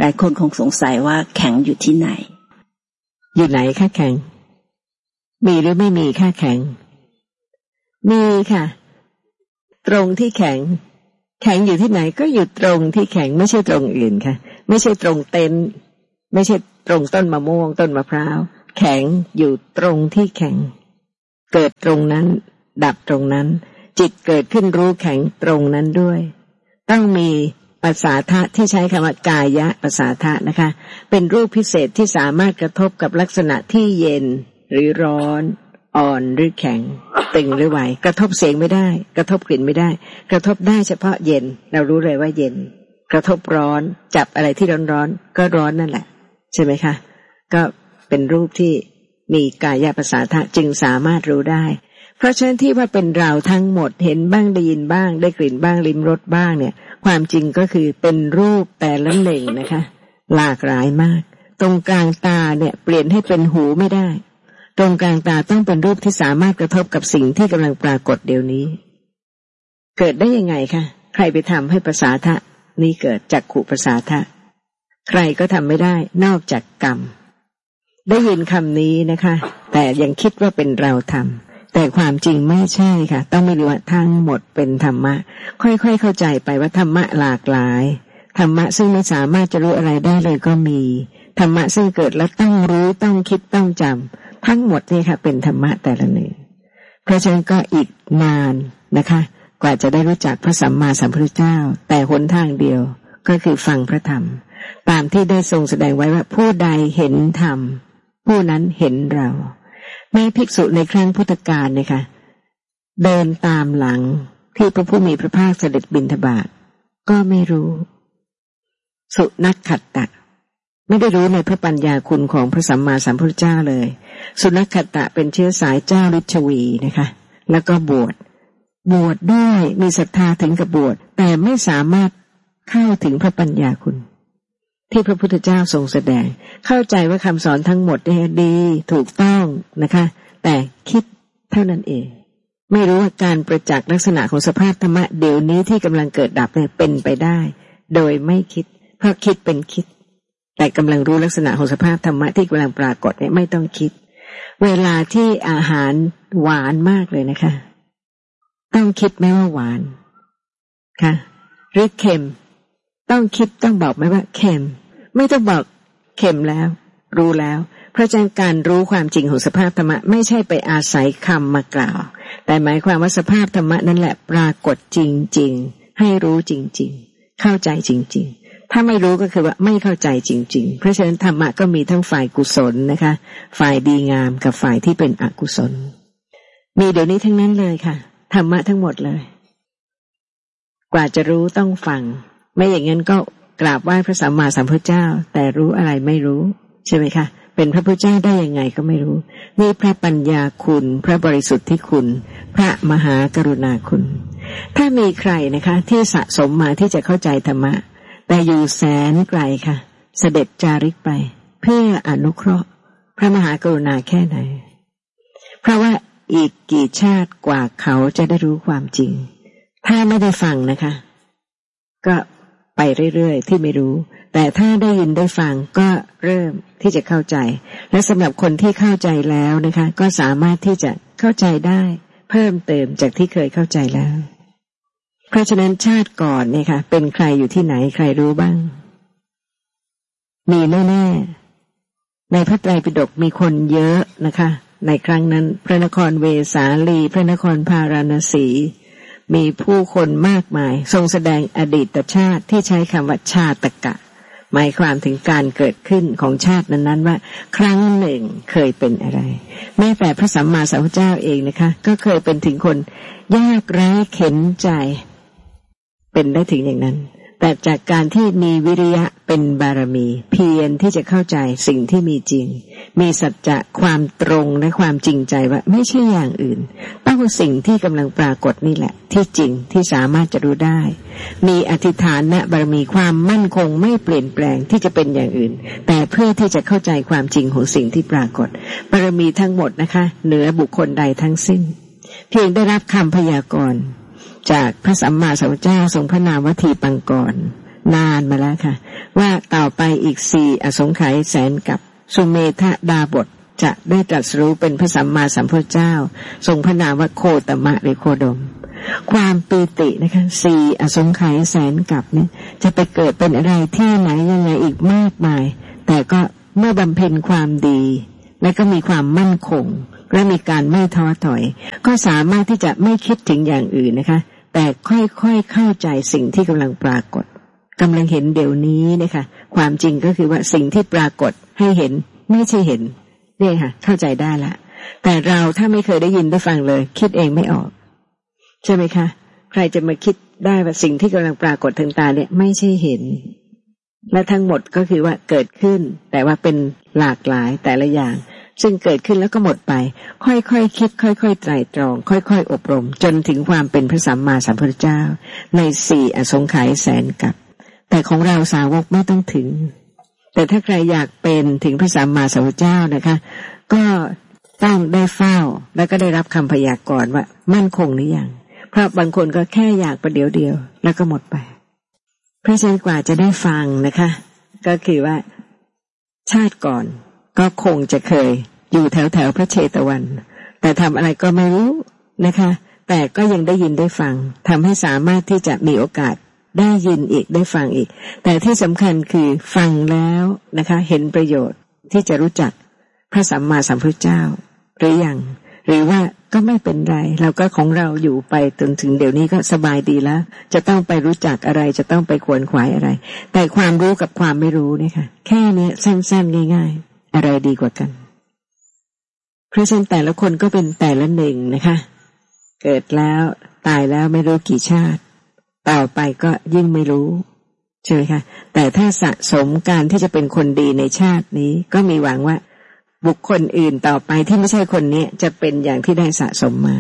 หลายคนคงสงสัยว่าแข็งอยู่ที่ไหนอยู่ไหนคะแข็งมีหรือไม่มีค่ะแข็งมีค่ะตรงที่แข็งแข็งอยู่ที่ไหนก็อยู่ตรงที่แข็งไม่ใช่ตรงอื่นค่ะไม่ใช่ตรงเต็นท์ไม่ใช่ตรงต้นมะม่วงต้นมะพร้าวแข็งอยู่ตรงที่แข็งเกิดตรงนั้นดับตรงนั้นจิตเกิดขึ้นรู้แข็งตรงนั้นด้วยต้องมีภาษาทะที่ใช้คำว่ากายะภาษาทะนะคะเป็นรูปพิเศษที่สามารถกระทบกับลักษณะที่เย็นหรือร้อนอ่อนหรือแข็งตึงหรือไหวกระทบเสียงไม่ได้กระทบกลิ่นไม่ได้กระทบได้เฉพาะเย็นเรารู้เลยว่าเย็นกระทบร้อนจับอะไรที่ร้อนๆก็ร้อนนั่นแหละใช่ไหมคะก็เป็นรูปที่มีกายภาษาทะจึงสามารถรู้ได้เพราะฉะนั้นที่ว่าเป็นเราทั้งหมดเห็นบ้างได้ยินบ้างได้กลิ่นบ้างลิ้มรสบ้างเนี่ยความจริงก็คือเป็นรูปแต่ละหนึ่งนะคะหลากหลายมากตรงกลางตาเนี่ยเปลี่ยนให้เป็นหูไม่ได้ตรงกลางตาต้องเป็นรูปที่สามารถกระทบกับสิ่งที่กำลังปรากฏเดี๋ยวนี้เกิดได้ยังไงคะใครไปทำให้ภาษาทะนี้เกิดจักขุภาษาทะใครก็ทำไม่ได้นอกจากกรรมได้ยินคำนี้นะคะแต่ยังคิดว่าเป็นเราทำแต่ความจริงไม่ใช่ค่ะต้องไม่รู้ว่าทั้งหมดเป็นธรรมะค่อยๆเข้าใจไปว่าธรรมะหลากหลายธรรมะซึ่งไม่สามารถจะรู้อะไรได้เลยก็มีธรรมะซึ่งเกิดแล้วต้องรู้ต้องคิดต้องจำทั้งหมดนี่ค่ะเป็นธรรมะแต่ละหนึ่งเพราะฉะนั้นก็อีกนานนะคะกว่าจะได้รู้จักพระสัมมาสัมพุทธเจ้าแต่หนทางเดียวก็คือฟังพระธรรมตามที่ได้ทรงแสดงไว้ว่าผู้ใดเห็นธรรมผู้นั้นเห็นเราแม่ภิกษุในครั้งพุทธกาลเนี่ยค่ะเดินตามหลังที่พระผู้มีพระภาคเสด็จบิณฑบาตก็ไม่รู้สุนัขขัตตะไม่ได้รู้ในพระปัญญาคุณของพระสัมมาสัมพุทธเจ้าเลยสุนัขขัตตะเป็นเชื้อสายเจ้าฤชวีนะคะแล้วก็บวชบวชด้วยมีศรัทธาถึงกับบวชแต่ไม่สามารถเข้าถึงพระปัญญาคุณที่พระพุทธเจ้าทรงแสดงเข้าใจว่าคำสอนทั้งหมดเนี่ยดีถูกต้องนะคะแต่คิดเท่านั้นเองไม่รู้ว่าการประจักษ์ลักษณะของสภาพธรรมะเดี๋ยวนี้ที่กำลังเกิดดับเนี่ยเป็นไปได้โดยไม่คิดเพราะคิดเป็นคิดแต่กำลังรู้ลักษณะของสภาพธรรมะที่กำลังปรากฏเนี่ยไม่ต้องคิดเวลาที่อาหารหวานมากเลยนะคะต้องคิดไหมว่าหวานค่ะหรือเค็มต้องคิดต้องบอกไหมว่าเค็มไม่ต้องบอกเค็มแล้วรู้แล้วเพราะฉะนั้นการรู้ความจริงของสภาพธรรมะไม่ใช่ไปอาศัยคำมากล่าวแต่หมายความว่าสภาพธรรมะนั่นแหละปรากฏจริงๆให้รู้จริงๆเข้าใจจริงๆถ้าไม่รู้ก็คือว่าไม่เข้าใจจริงๆเพราะฉะนั้นธรรมะก็มีทั้งฝ่ายกุศลนะคะฝ่ายดีงามกับฝ่ายที่เป็นอกุศลมีเดี๋ยวนี้ทั้งนั้นเลยค่ะธรรมะทั้งหมดเลยกว่าจะรู้ต้องฟังไม่อย่างนั้นก็กราบไหว้พระสัมมาสัมพุทธเจ้าแต่รู้อะไรไม่รู้ใช่ไหมคะเป็นพระพุทธเจ้าได้ยังไงก็ไม่รู้นี่พระปัญญาคุณพระบริสุทธิคุณพระมหากรุณาคุณถ้ามีใครนะคะที่สะสมมาที่จะเข้าใจธรรมะแต่อยู่แสนไกลค่ะเสด็จจาริกไปเพื่ออนุเคราะห์พระมหากรุณาแค่ไหนเพราะว่าอีกกี่ชาติกว่าเขาจะได้รู้ความจริงถ้าไม่ได้ฟังนะคะก็ไปเรื่อยๆที่ไม่รู้แต่ถ้าได้ยินได้ฟังก็เริ่มที่จะเข้าใจและสำหรับคนที่เข้าใจแล้วนะคะก็สามารถที่จะเข้าใจได้เพิ่มเติมจากที่เคยเข้าใจแล้วเพราะฉะนั้นชาติก่อนเนี่ยค่ะเป็นใครอยู่ที่ไหนใครรู้บ้างมีแน่ๆในพระไตรปิฎกมีคนเยอะนะคะในครั้งนั้นพระนครเวสาลีพระนครพาราณสีมีผู้คนมากมายทรงแสดงอดีตชาติที่ใช้คำว่าชาตกะหมายความถึงการเกิดขึ้นของชาตินั้นๆว่าครั้งหนึ่งเคยเป็นอะไรแม้แต่พระสัมมาสัมพุทธเจ้าเองนะคะก็เคยเป็นถึงคนยากไร้เข็ญใจเป็นได้ถึงอย่างนั้นแต่จากการที่มีวิริยะเป็นบารมีเพียรที่จะเข้าใจสิ่งที่มีจริงมีสัจจะความตรงและความจริงใจว่าไม่ใช่อย่างอื่นต้องสิ่งที่กำลังปรากฏนี่แหละที่จริงที่สามารถจะรู้ได้มีอธิษฐานบารมีความมั่นคงไม่เปลี่ยนแปลงที่จะเป็นอย่างอื่นแต่เพื่อที่จะเข้าใจความจริงของสิ่งที่ปรากฏบารมีทั้งหมดนะคะเหนือบุคคลใดทั้งสิ้นเพียงได้รับคำพยากรณ์จากพระสัมมาสัมพุทธเจ้าทรงพระนามวทีปังกรนานมาแล้วค่ะว่าต่อไปอีกสี่อสงไขยแสนกับสุเมธดาบทจะได้ตรัสรู้เป็นพระสัมมาสัมพุทธเจ้าทรงพระนามว่าโคตมะหรือโคดมความปีตินะคะสี่อสงไขยแสนกับเนี่ยจะไปเกิดเป็นอะไรที่ไหนยังไงอีกมากมายแต่ก็เมื่อบำเพ็ญความดีและก็มีความมั่นคงและมีการไม่ท้อถอยก็สามารถที่จะไม่คิดถึงอย่างอื่นนะคะแต่ค่อยๆเข้าใจสิ่งที่กำลังปรากฏกำลังเห็นเดี๋ยวนี้นะคะความจริงก็คือว่าสิ่งที่ปรากฏให้เห็นไม่ใช่เห็นเนี่ยค่ะเข้าใจได้ละแต่เราถ้าไม่เคยได้ยินได้ฟังเลยคิดเองไม่ออกใช่ไหมคะใครจะมาคิดได้ว่าสิ่งที่กำลังปรากฏทางตาเนี่ยไม่ใช่เห็นและทั้งหมดก็คือว่าเกิดขึ้นแต่ว่าเป็นหลากหลายแต่ละอย่างซึ่งเกิดขึ้นแล้วก็หมดไปค่อยๆ ค, คิดค่อยๆไตร่ตรองค่อยๆอบรมจนถึงความเป็นพระสัมมาสัมพุทธเจ้าในสี่อสงไขยแสนกับแต่ของเราสาวกไม่ต้องถึงแต่ถ้าใครอยากเป็นถึงพระสัมมาสัมพุทธเจ้านะคะก็ต้องได้เฝ้าแล้วก็ได้รับคำพยากรณ์ว่ามั่นคงหรือยังเพราะบางคนก็แค่อยากประเดี๋ยวเดียวแล้วก็หมดไปเพราะฉะนั้นกว่าจะได้ฟังนะคะก็คือว่าชาติก่อนก็คงจะเคยอยู่แถวแถวพระเชตวันแต่ทำอะไรก็ไม่รู้นะคะแต่ก็ยังได้ยินได้ฟังทำให้สามารถที่จะมีโอกาสได้ยินอีกได้ฟังอีกแต่ที่สำคัญคือฟังแล้วนะคะเห็นประโยชน์ที่จะรู้จักพระสัมมาสัมพุทธเจ้าหรือยังหรือว่าก็ไม่เป็นไรเราก็ของเราอยู่ไปจนถึงเดี๋ยวนี้ก็สบายดีแล้วจะต้องไปรู้จักอะไรจะต้องไปขวนขวายอะไรแต่ความรู้กับความไม่รู้เนี่ยค่ะแค่นี้สั้นๆง่ายๆอะไรดีกว่ากันเพราะฉะนั้นแต่ละคนก็เป็นแต่ละหนึ่งนะคะเกิดแล้วตายแล้วไม่รู้กี่ชาติต่อไปก็ยิ่งไม่รู้ใช่ไหมคะแต่ถ้าสะสมการที่จะเป็นคนดีในชาตินี้ก็มีหวังว่าบุคคลอื่นต่อไปที่ไม่ใช่คนนี้จะเป็นอย่างที่ได้สะสมมา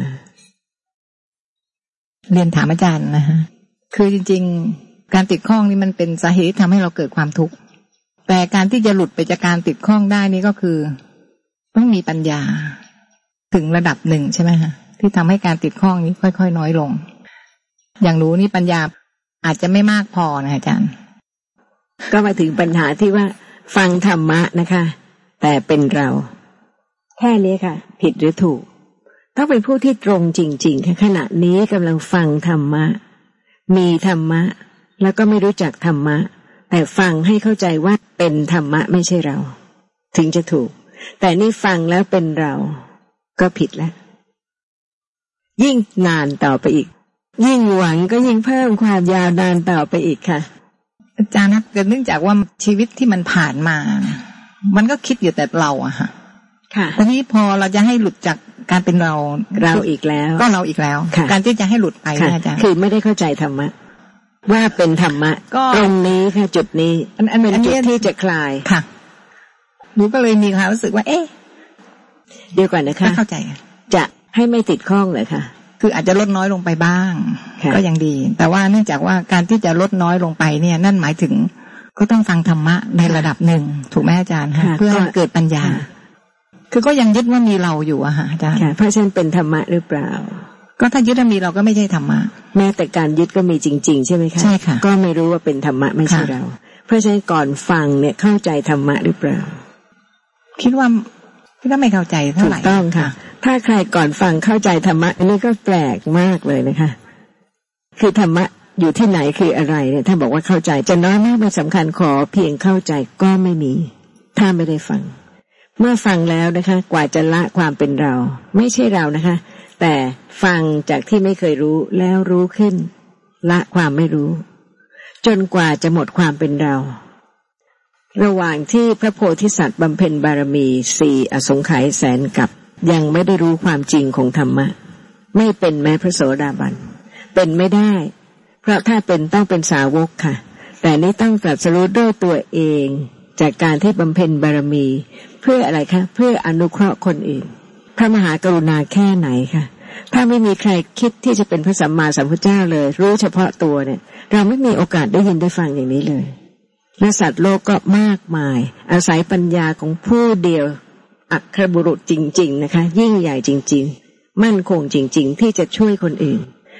เรียนถามอาจารย์นะคะคือจริงๆการติดข้องนี่มันเป็นสาเหตุที่ทำให้เราเกิดความทุกข์แต่การที่จะหลุดไปจากการติดข้องได้นี่ก็คือต้องมีปัญญาถึงระดับหนึ่งใช่ไหมคะที่ทำให้การติดข้องนี้ค่อยๆน้อยลงอย่างรู้นี่ปัญญาอาจจะไม่มากพอนะอาจารย์ก็มาถึงปัญหาที่ว่าฟังธรรมะนะคะแต่เป็นเราแค่นี้ค่ะผิดหรือถูกต้องเป็นผู้ที่ตรงจริงๆค่ะขณะนี้กำลังฟังธรรมะมีธรรมะแล้วก็ไม่รู้จักธรรมะแต่ฟังให้เข้าใจว่าเป็นธรรมะไม่ใช่เราถึงจะถูกแต่นี่ฟังแล้วเป็นเราก็ผิดแล้วยิ่งนานต่อไปอีกยิ่งหวังก็ยิ่งเพิ่มความยาวนานต่อไปอีกค่ะอาจารย์นะเนื่องจากว่าชีวิตที่มันผ่านมามันก็คิดอยู่แต่เราอะค่ะค่ะทีนี้พอเราจะให้หลุดจากการเป็นเราเราอีกแล้วก็เราอีกแล้วการที่จะให้หลุดไปนะอาจารย์คือไม่ได้เข้าใจธรรมะว่าเป็นธรรมะตรงนี้ค่ะจุดนี้อันอันเป็นจุดที่จะคลายค่ะหนูก็เลยมีความรู้สึกว่าเอ๊ะเดี๋ยวก่อนนะคะเข้าใจจะให้ไม่ติดข้องเลยค่ะคืออาจจะลดน้อยลงไปบ้างก็ยังดีแต่ว่าเนื่องจากว่าการที่จะลดน้อยลงไปเนี่ยนั่นหมายถึงก็ต้องฟังธรรมะในระดับหนึ่งถูกไหมอาจารย์เพื่อเกิดปัญญาคือก็ยังยึดว่ามีเราอยู่อะค่ะอาจารย์เพราะฉะนั้นเป็นธรรมะหรือเปล่าก็ถ้ายึดว่ามีเราก็ไม่ใช่ธรรมะแม้แต่การยึดก็มีจริงๆใช่ไหมคะใช่ค่ะก็ไม่รู้ว่าเป็นธรรมะไม่ใช่เราเพราะฉะนั้นก่อนฟังเนี่ยเข้าใจธรรมะหรือเปล่าคิดว่าคิดว่าไม่เข้าใจเท่าไหร่ถูกต้องค่ะถ้าใครก่อนฟังเข้าใจธรรมะอันนี้ก็แปลกมากเลยนะคะคือธรรมะอยู่ที่ไหนคืออะไรเนี่ยถ้าบอกว่าเข้าใจจะน้อยมากไม่สำคัญขอเพียงเข้าใจก็ไม่มีถ้าไม่ได้ฟังเมื่อฟังแล้วนะคะกว่าจะละความเป็นเราไม่ใช่เรานะคะแต่ฟังจากที่ไม่เคยรู้แล้วรู้ขึ้นละความไม่รู้จนกว่าจะหมดความเป็นเราระหว่างที่พระโพธิสัตว์บำเพ็ญบารมีสี่อสงไขยแสนกับยังไม่ได้รู้ความจริงของธรรมะไม่เป็นแม้พระโสดาบันเป็นไม่ได้เพราะถ้าเป็นต้องเป็นสาวกค่ะแต่นี้ต้องตรัสรู้ด้วยตัวเองจากการที่บำเพ็ญบารมีเพื่ออะไรคะเพื่ออนุเคราะห์คนอื่นพระมหากรุณาแค่ไหนค่ะถ้าไม่มีใครคิดที่จะเป็นพระสัมมาสัมพุทธเจ้าเลยรู้เฉพาะตัวเนี่ยเราไม่มีโอกาสได้ยินได้ฟังอย่างนี้เลยและสัตว์โลกก็มากมายอาศัยปัญญาของผู้เดียวอัครบุรุษจริงๆนะคะยิ่งใหญ่จริงๆมั่นคงจริงๆที่จะช่วยคนอื่น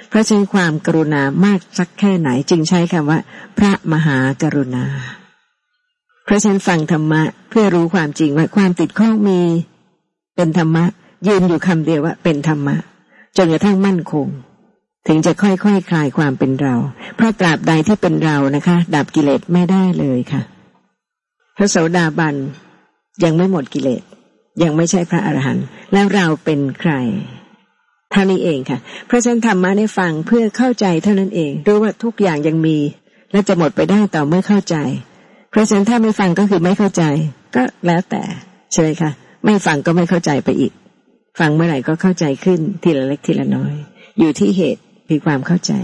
เพราะฉะนั้นความกรุณามากสักแค่ไหนจึงใช้คำว่าพระมหากรุณาเพราะฉะนั้นฟังธรรมะเพื่อรู้ความจริงว่าความติดข้องมีเป็นธรรมะยืนอยู่คำเดียวว่าเป็นธรรมะจนกระทั่งมั่นคงถึงจะค่อยๆ ค, คลายความเป็นเราเพราะตราบใดที่เป็นเรานะคะดับกิเลสไม่ได้เลยค่ะพระโสดาบันยังไม่หมดกิเลสยังไม่ใช่พระอรหันต์แล้วเราเป็นใครเท่านี้เองค่ะเพราะฉะนั้นธรรมะได้ฟังเพื่อเข้าใจเท่านั้นเองรู้ว่าทุกอย่างยังมีและจะหมดไปได้ต่อเมื่อเข้าใจเพราะฉะนั้นถ้าไม่ฟังก็คือไม่เข้าใจก็แล้วแต่ใช่ไหมคะไม่ฟังก็ไม่เข้าใจไปอีกฟังเมื่อไหร่ก็เข้าใจขึ้นทีละเล็กทีละน้อยอยู่ที่เหตุคือความเข้าใจ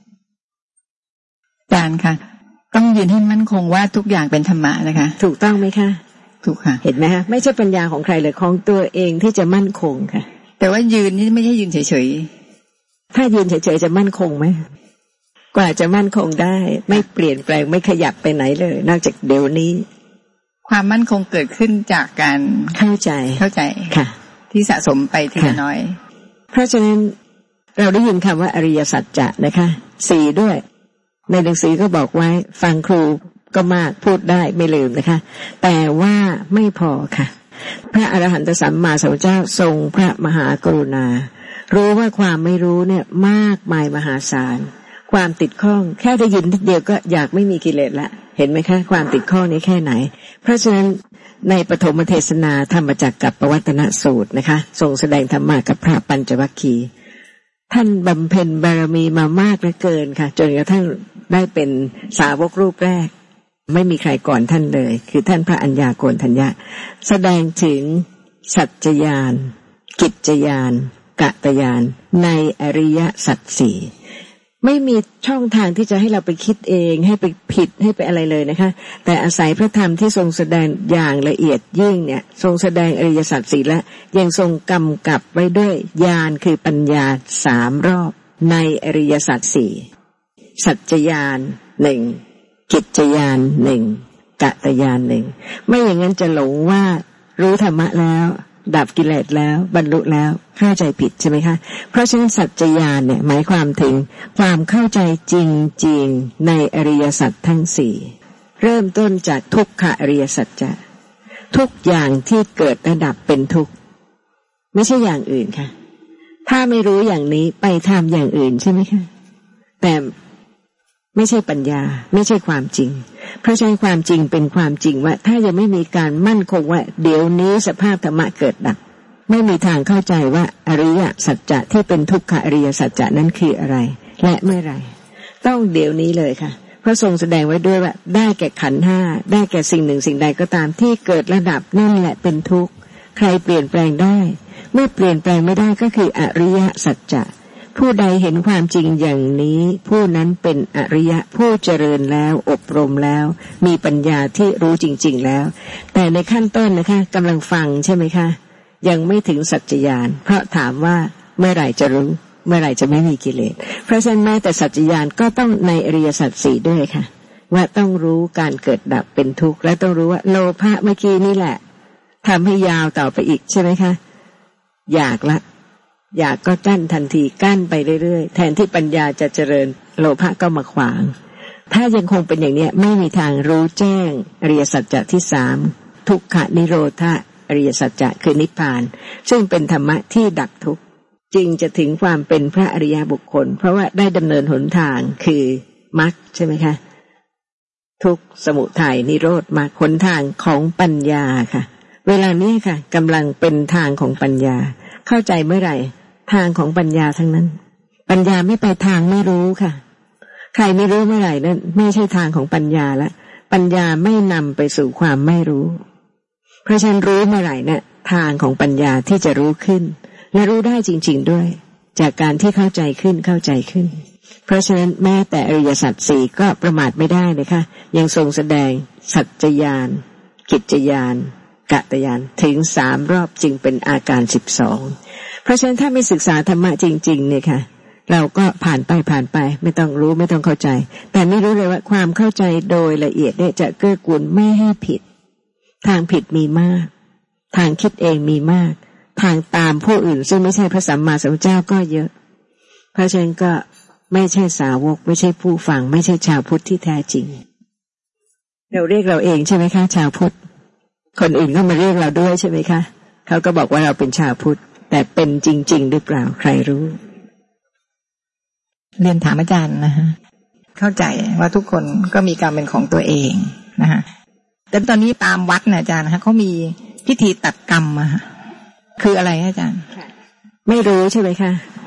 อาจารย์ค่ะต้องยืนให้มั่นคงว่าทุกอย่างเป็นธรรมะนะคะถูกต้องไหมคะถูกค่ะเห็นไหมคะไม่ใช่ปัญญาของใครเลยของตัวเองที่จะมั่นคงค่ะแต่ว่ายืนนี่ไม่ใช่ยืนเฉยๆถ้ายืนเฉยๆจะมั่นคงไหมกว่าจะมั่นคงได้ไม่เปลี่ยนแปลงไม่ขยับไปไหนเลยนอกจากเดี๋ยวนี้ความมั่นคงเกิดขึ้นจากการเข้าใจเข้าใจค่ะที่สะสมไปทีละน้อยเพราะฉะนั้นเราได้ยินคำว่าอริยสัจจะนะคะสี่ด้วยในหนังสือก็บอกไว้ฟังครูก็มากพูดได้ไม่ลืมนะคะแต่ว่าไม่พอค่ะพระอรหันตสัมมาสัมพุทธเจ้าทรงพระมหากรุณารู้ว่าความไม่รู้เนี่ยมากมายมหาศาลความติดข้องแค่ได้ยินนิดเดียวก็อยากไม่มีกิเลสละเห็นไหมคะความติดข้องนี้แค่ไหนเพราะฉะนั้นในปฐมเทศนาธรรมจักรกับปวัตตนสูตรนะคะทรงแสดงธรรมะกับพระปัญจวัคคีย์ท่านบำเพ็ญบารมีมามากเหลือเกินค่ะจนกระทั่งได้เป็นสาวกรูปแรกไม่มีใครก่อนท่านเลยคือท่านพระอัญญาโกณฑัญญะแสดงถึงสัจจญาณกิจญาณกตญาณในอริยสัจสี่ไม่มีช่องทางที่จะให้เราไปคิดเองให้ไปผิดให้ไปอะไรเลยนะคะแต่อาศัยพระธรรมที่ทรงแสดงอย่างละเอียดยิ่งเนี่ยทรงแสดงอริยสัจสี่และยังทรงกำกับไว้ด้วยญาณคือปัญญาสามรอบในอริยสัจสี่สัจจญาณหนึ่งกิจญาณหนึ่งกตญาณหนึ่งไม่อย่างนั้นจะหลงว่ารู้ธรรมะแล้วดับกิเลสแล้วบรรลุแล้วเข้าใจผิดใช่ไหมคะเพราะฉะนั้นสัจจญาณเนี่ยหมายความถึงความเข้าใจจริงๆในอริยสัจทั้งสี่เริ่มต้นจากทุกขอริยสัจจะทุกอย่างที่เกิดและดับเป็นทุกข์ไม่ใช่อย่างอื่นค่ะถ้าไม่รู้อย่างนี้ไปทำอย่างอื่นใช่ไหมคะแต่ไม่ใช่ปัญญาไม่ใช่ความจริงเพราะฉะนั้นความจริงเป็นความจริงว่าถ้ายังไม่มีการมั่นคงว่าเดี๋ยวนี้สภาพธรรมะเกิดดับไม่มีทางเข้าใจว่าอริยสัจจะที่เป็นทุกขอริยสัจจะนั้นคืออะไรและเมื่อไรต้องเดี๋ยวนี้เลยค่ะเพราะทรงแสดงไว้ด้วยว่าได้แก่ขันธ์ห้าได้แก่สิ่งหนึ่งสิ่งใดก็ตามที่เกิดระดับนั่นแหละเป็นทุกข์ใครเปลี่ยนแปลงได้เมื่อเปลี่ยนแปลงไม่ได้ก็คืออริยสัจจะผู้ใดเห็นความจริงอย่างนี้ผู้นั้นเป็นอริยะผู้เจริญแล้วอบรมแล้วมีปัญญาที่รู้จริงๆแล้วแต่ในขั้นต้นนะคะกำลังฟังใช่ไหมคะยังไม่ถึงสัจจญาณเพราะถามว่าเมื่อไหร่จะรู้เมื่อไหร่จะไม่มีกิเลสเพราะฉะนั้นแม้แต่สัจจญาณก็ต้องในอริยสัจสี่ด้วยค่ะว่าต้องรู้การเกิดดับเป็นทุกข์และต้องรู้ว่าโลภะเมื่อกี้นี่แหละทำให้ยาวต่อไปอีกใช่ไหมคะอยากละอยากก็กั้นทันทีกั้นไปเรื่อยๆแทนที่ปัญญาจะเจริญโลภะก็มาขวางถ้ายังคงเป็นอย่างนี้ไม่มีทางรู้แจ้งอริยสัจจะที่สามทุกขนิโรธะอริยสัจจะคือนิพพานซึ่งเป็นธรรมะที่ดับทุกข์จึงจะถึงความเป็นพระอริยบุคคลเพราะว่าได้ดำเนินหนทางคือมรรคใช่ไหมคะทุกข์สมุทัยนิโรธมรรคหนทางของปัญญาค่ะเวลานี้ค่ะกำลังเป็นทางของปัญญาเข้าใจเมื่อไหร่ทางของปัญญาทั้งนั้นปัญญาไม่ไปทางไม่รู้ค่ะใครไม่รู้เมื่อไหร่นั่นไม่ใช่ทางของปัญญาละปัญญาไม่นำไปสู่ความไม่รู้เพราะฉะนั้นรู้เมื่อไหร่เนี่ยทางของปัญญาที่จะรู้ขึ้นและรู้ได้จริงๆด้วยจากการที่เข้าใจขึ้นเข้าใจขึ้นเพราะฉะนั้นแม้แต่อริยสัจสี่ก็ประมาทไม่ได้เลยค่ะยังทรงแสดงสัจจญาณกิจญาณกตญาณถึงสามรอบจึงเป็นอาการสิบสองเพราะฉะนั้นถ้าไม่ศึกษาธรรมะจริงๆเนี่ยค่ะเราก็ผ่านไปผ่านไปไม่ต้องรู้ไม่ต้องเข้าใจแต่ไม่รู้เลยว่าความเข้าใจโดยละเอียดเนี่ยจะเกื้อกูลไม่ให้ผิดทางผิดมีมากทางคิดเองมีมากทางตามผู้อื่นซึ่งไม่ใช่พระสัมมาสัมพุทธเจ้าก็เยอะเพราะฉะนั้นก็ไม่ใช่สาวกไม่ใช่ผู้ฟังไม่ใช่ชาวพุทธที่แท้จริงเราเรียกเราเองใช่ไหมคะชาวพุทธคนอื่นก็มาเรียกเราด้วยใช่ไหมคะเขาก็บอกว่าเราเป็นชาวพุทธแต่เป็นจริงๆหรือเปล่าใครรู้เรียนถามอาจารย์นะฮะเข้าใจว่าทุกคนก็มีกรรมเป็นของตัวเองนะฮะแต่ตอนนี้ตามวัดนะอาจารย์นะคะเขามีพิธีตัดกรรมอะคืออะไรอาจารย์ไม่รู้ใช่ไหมคะ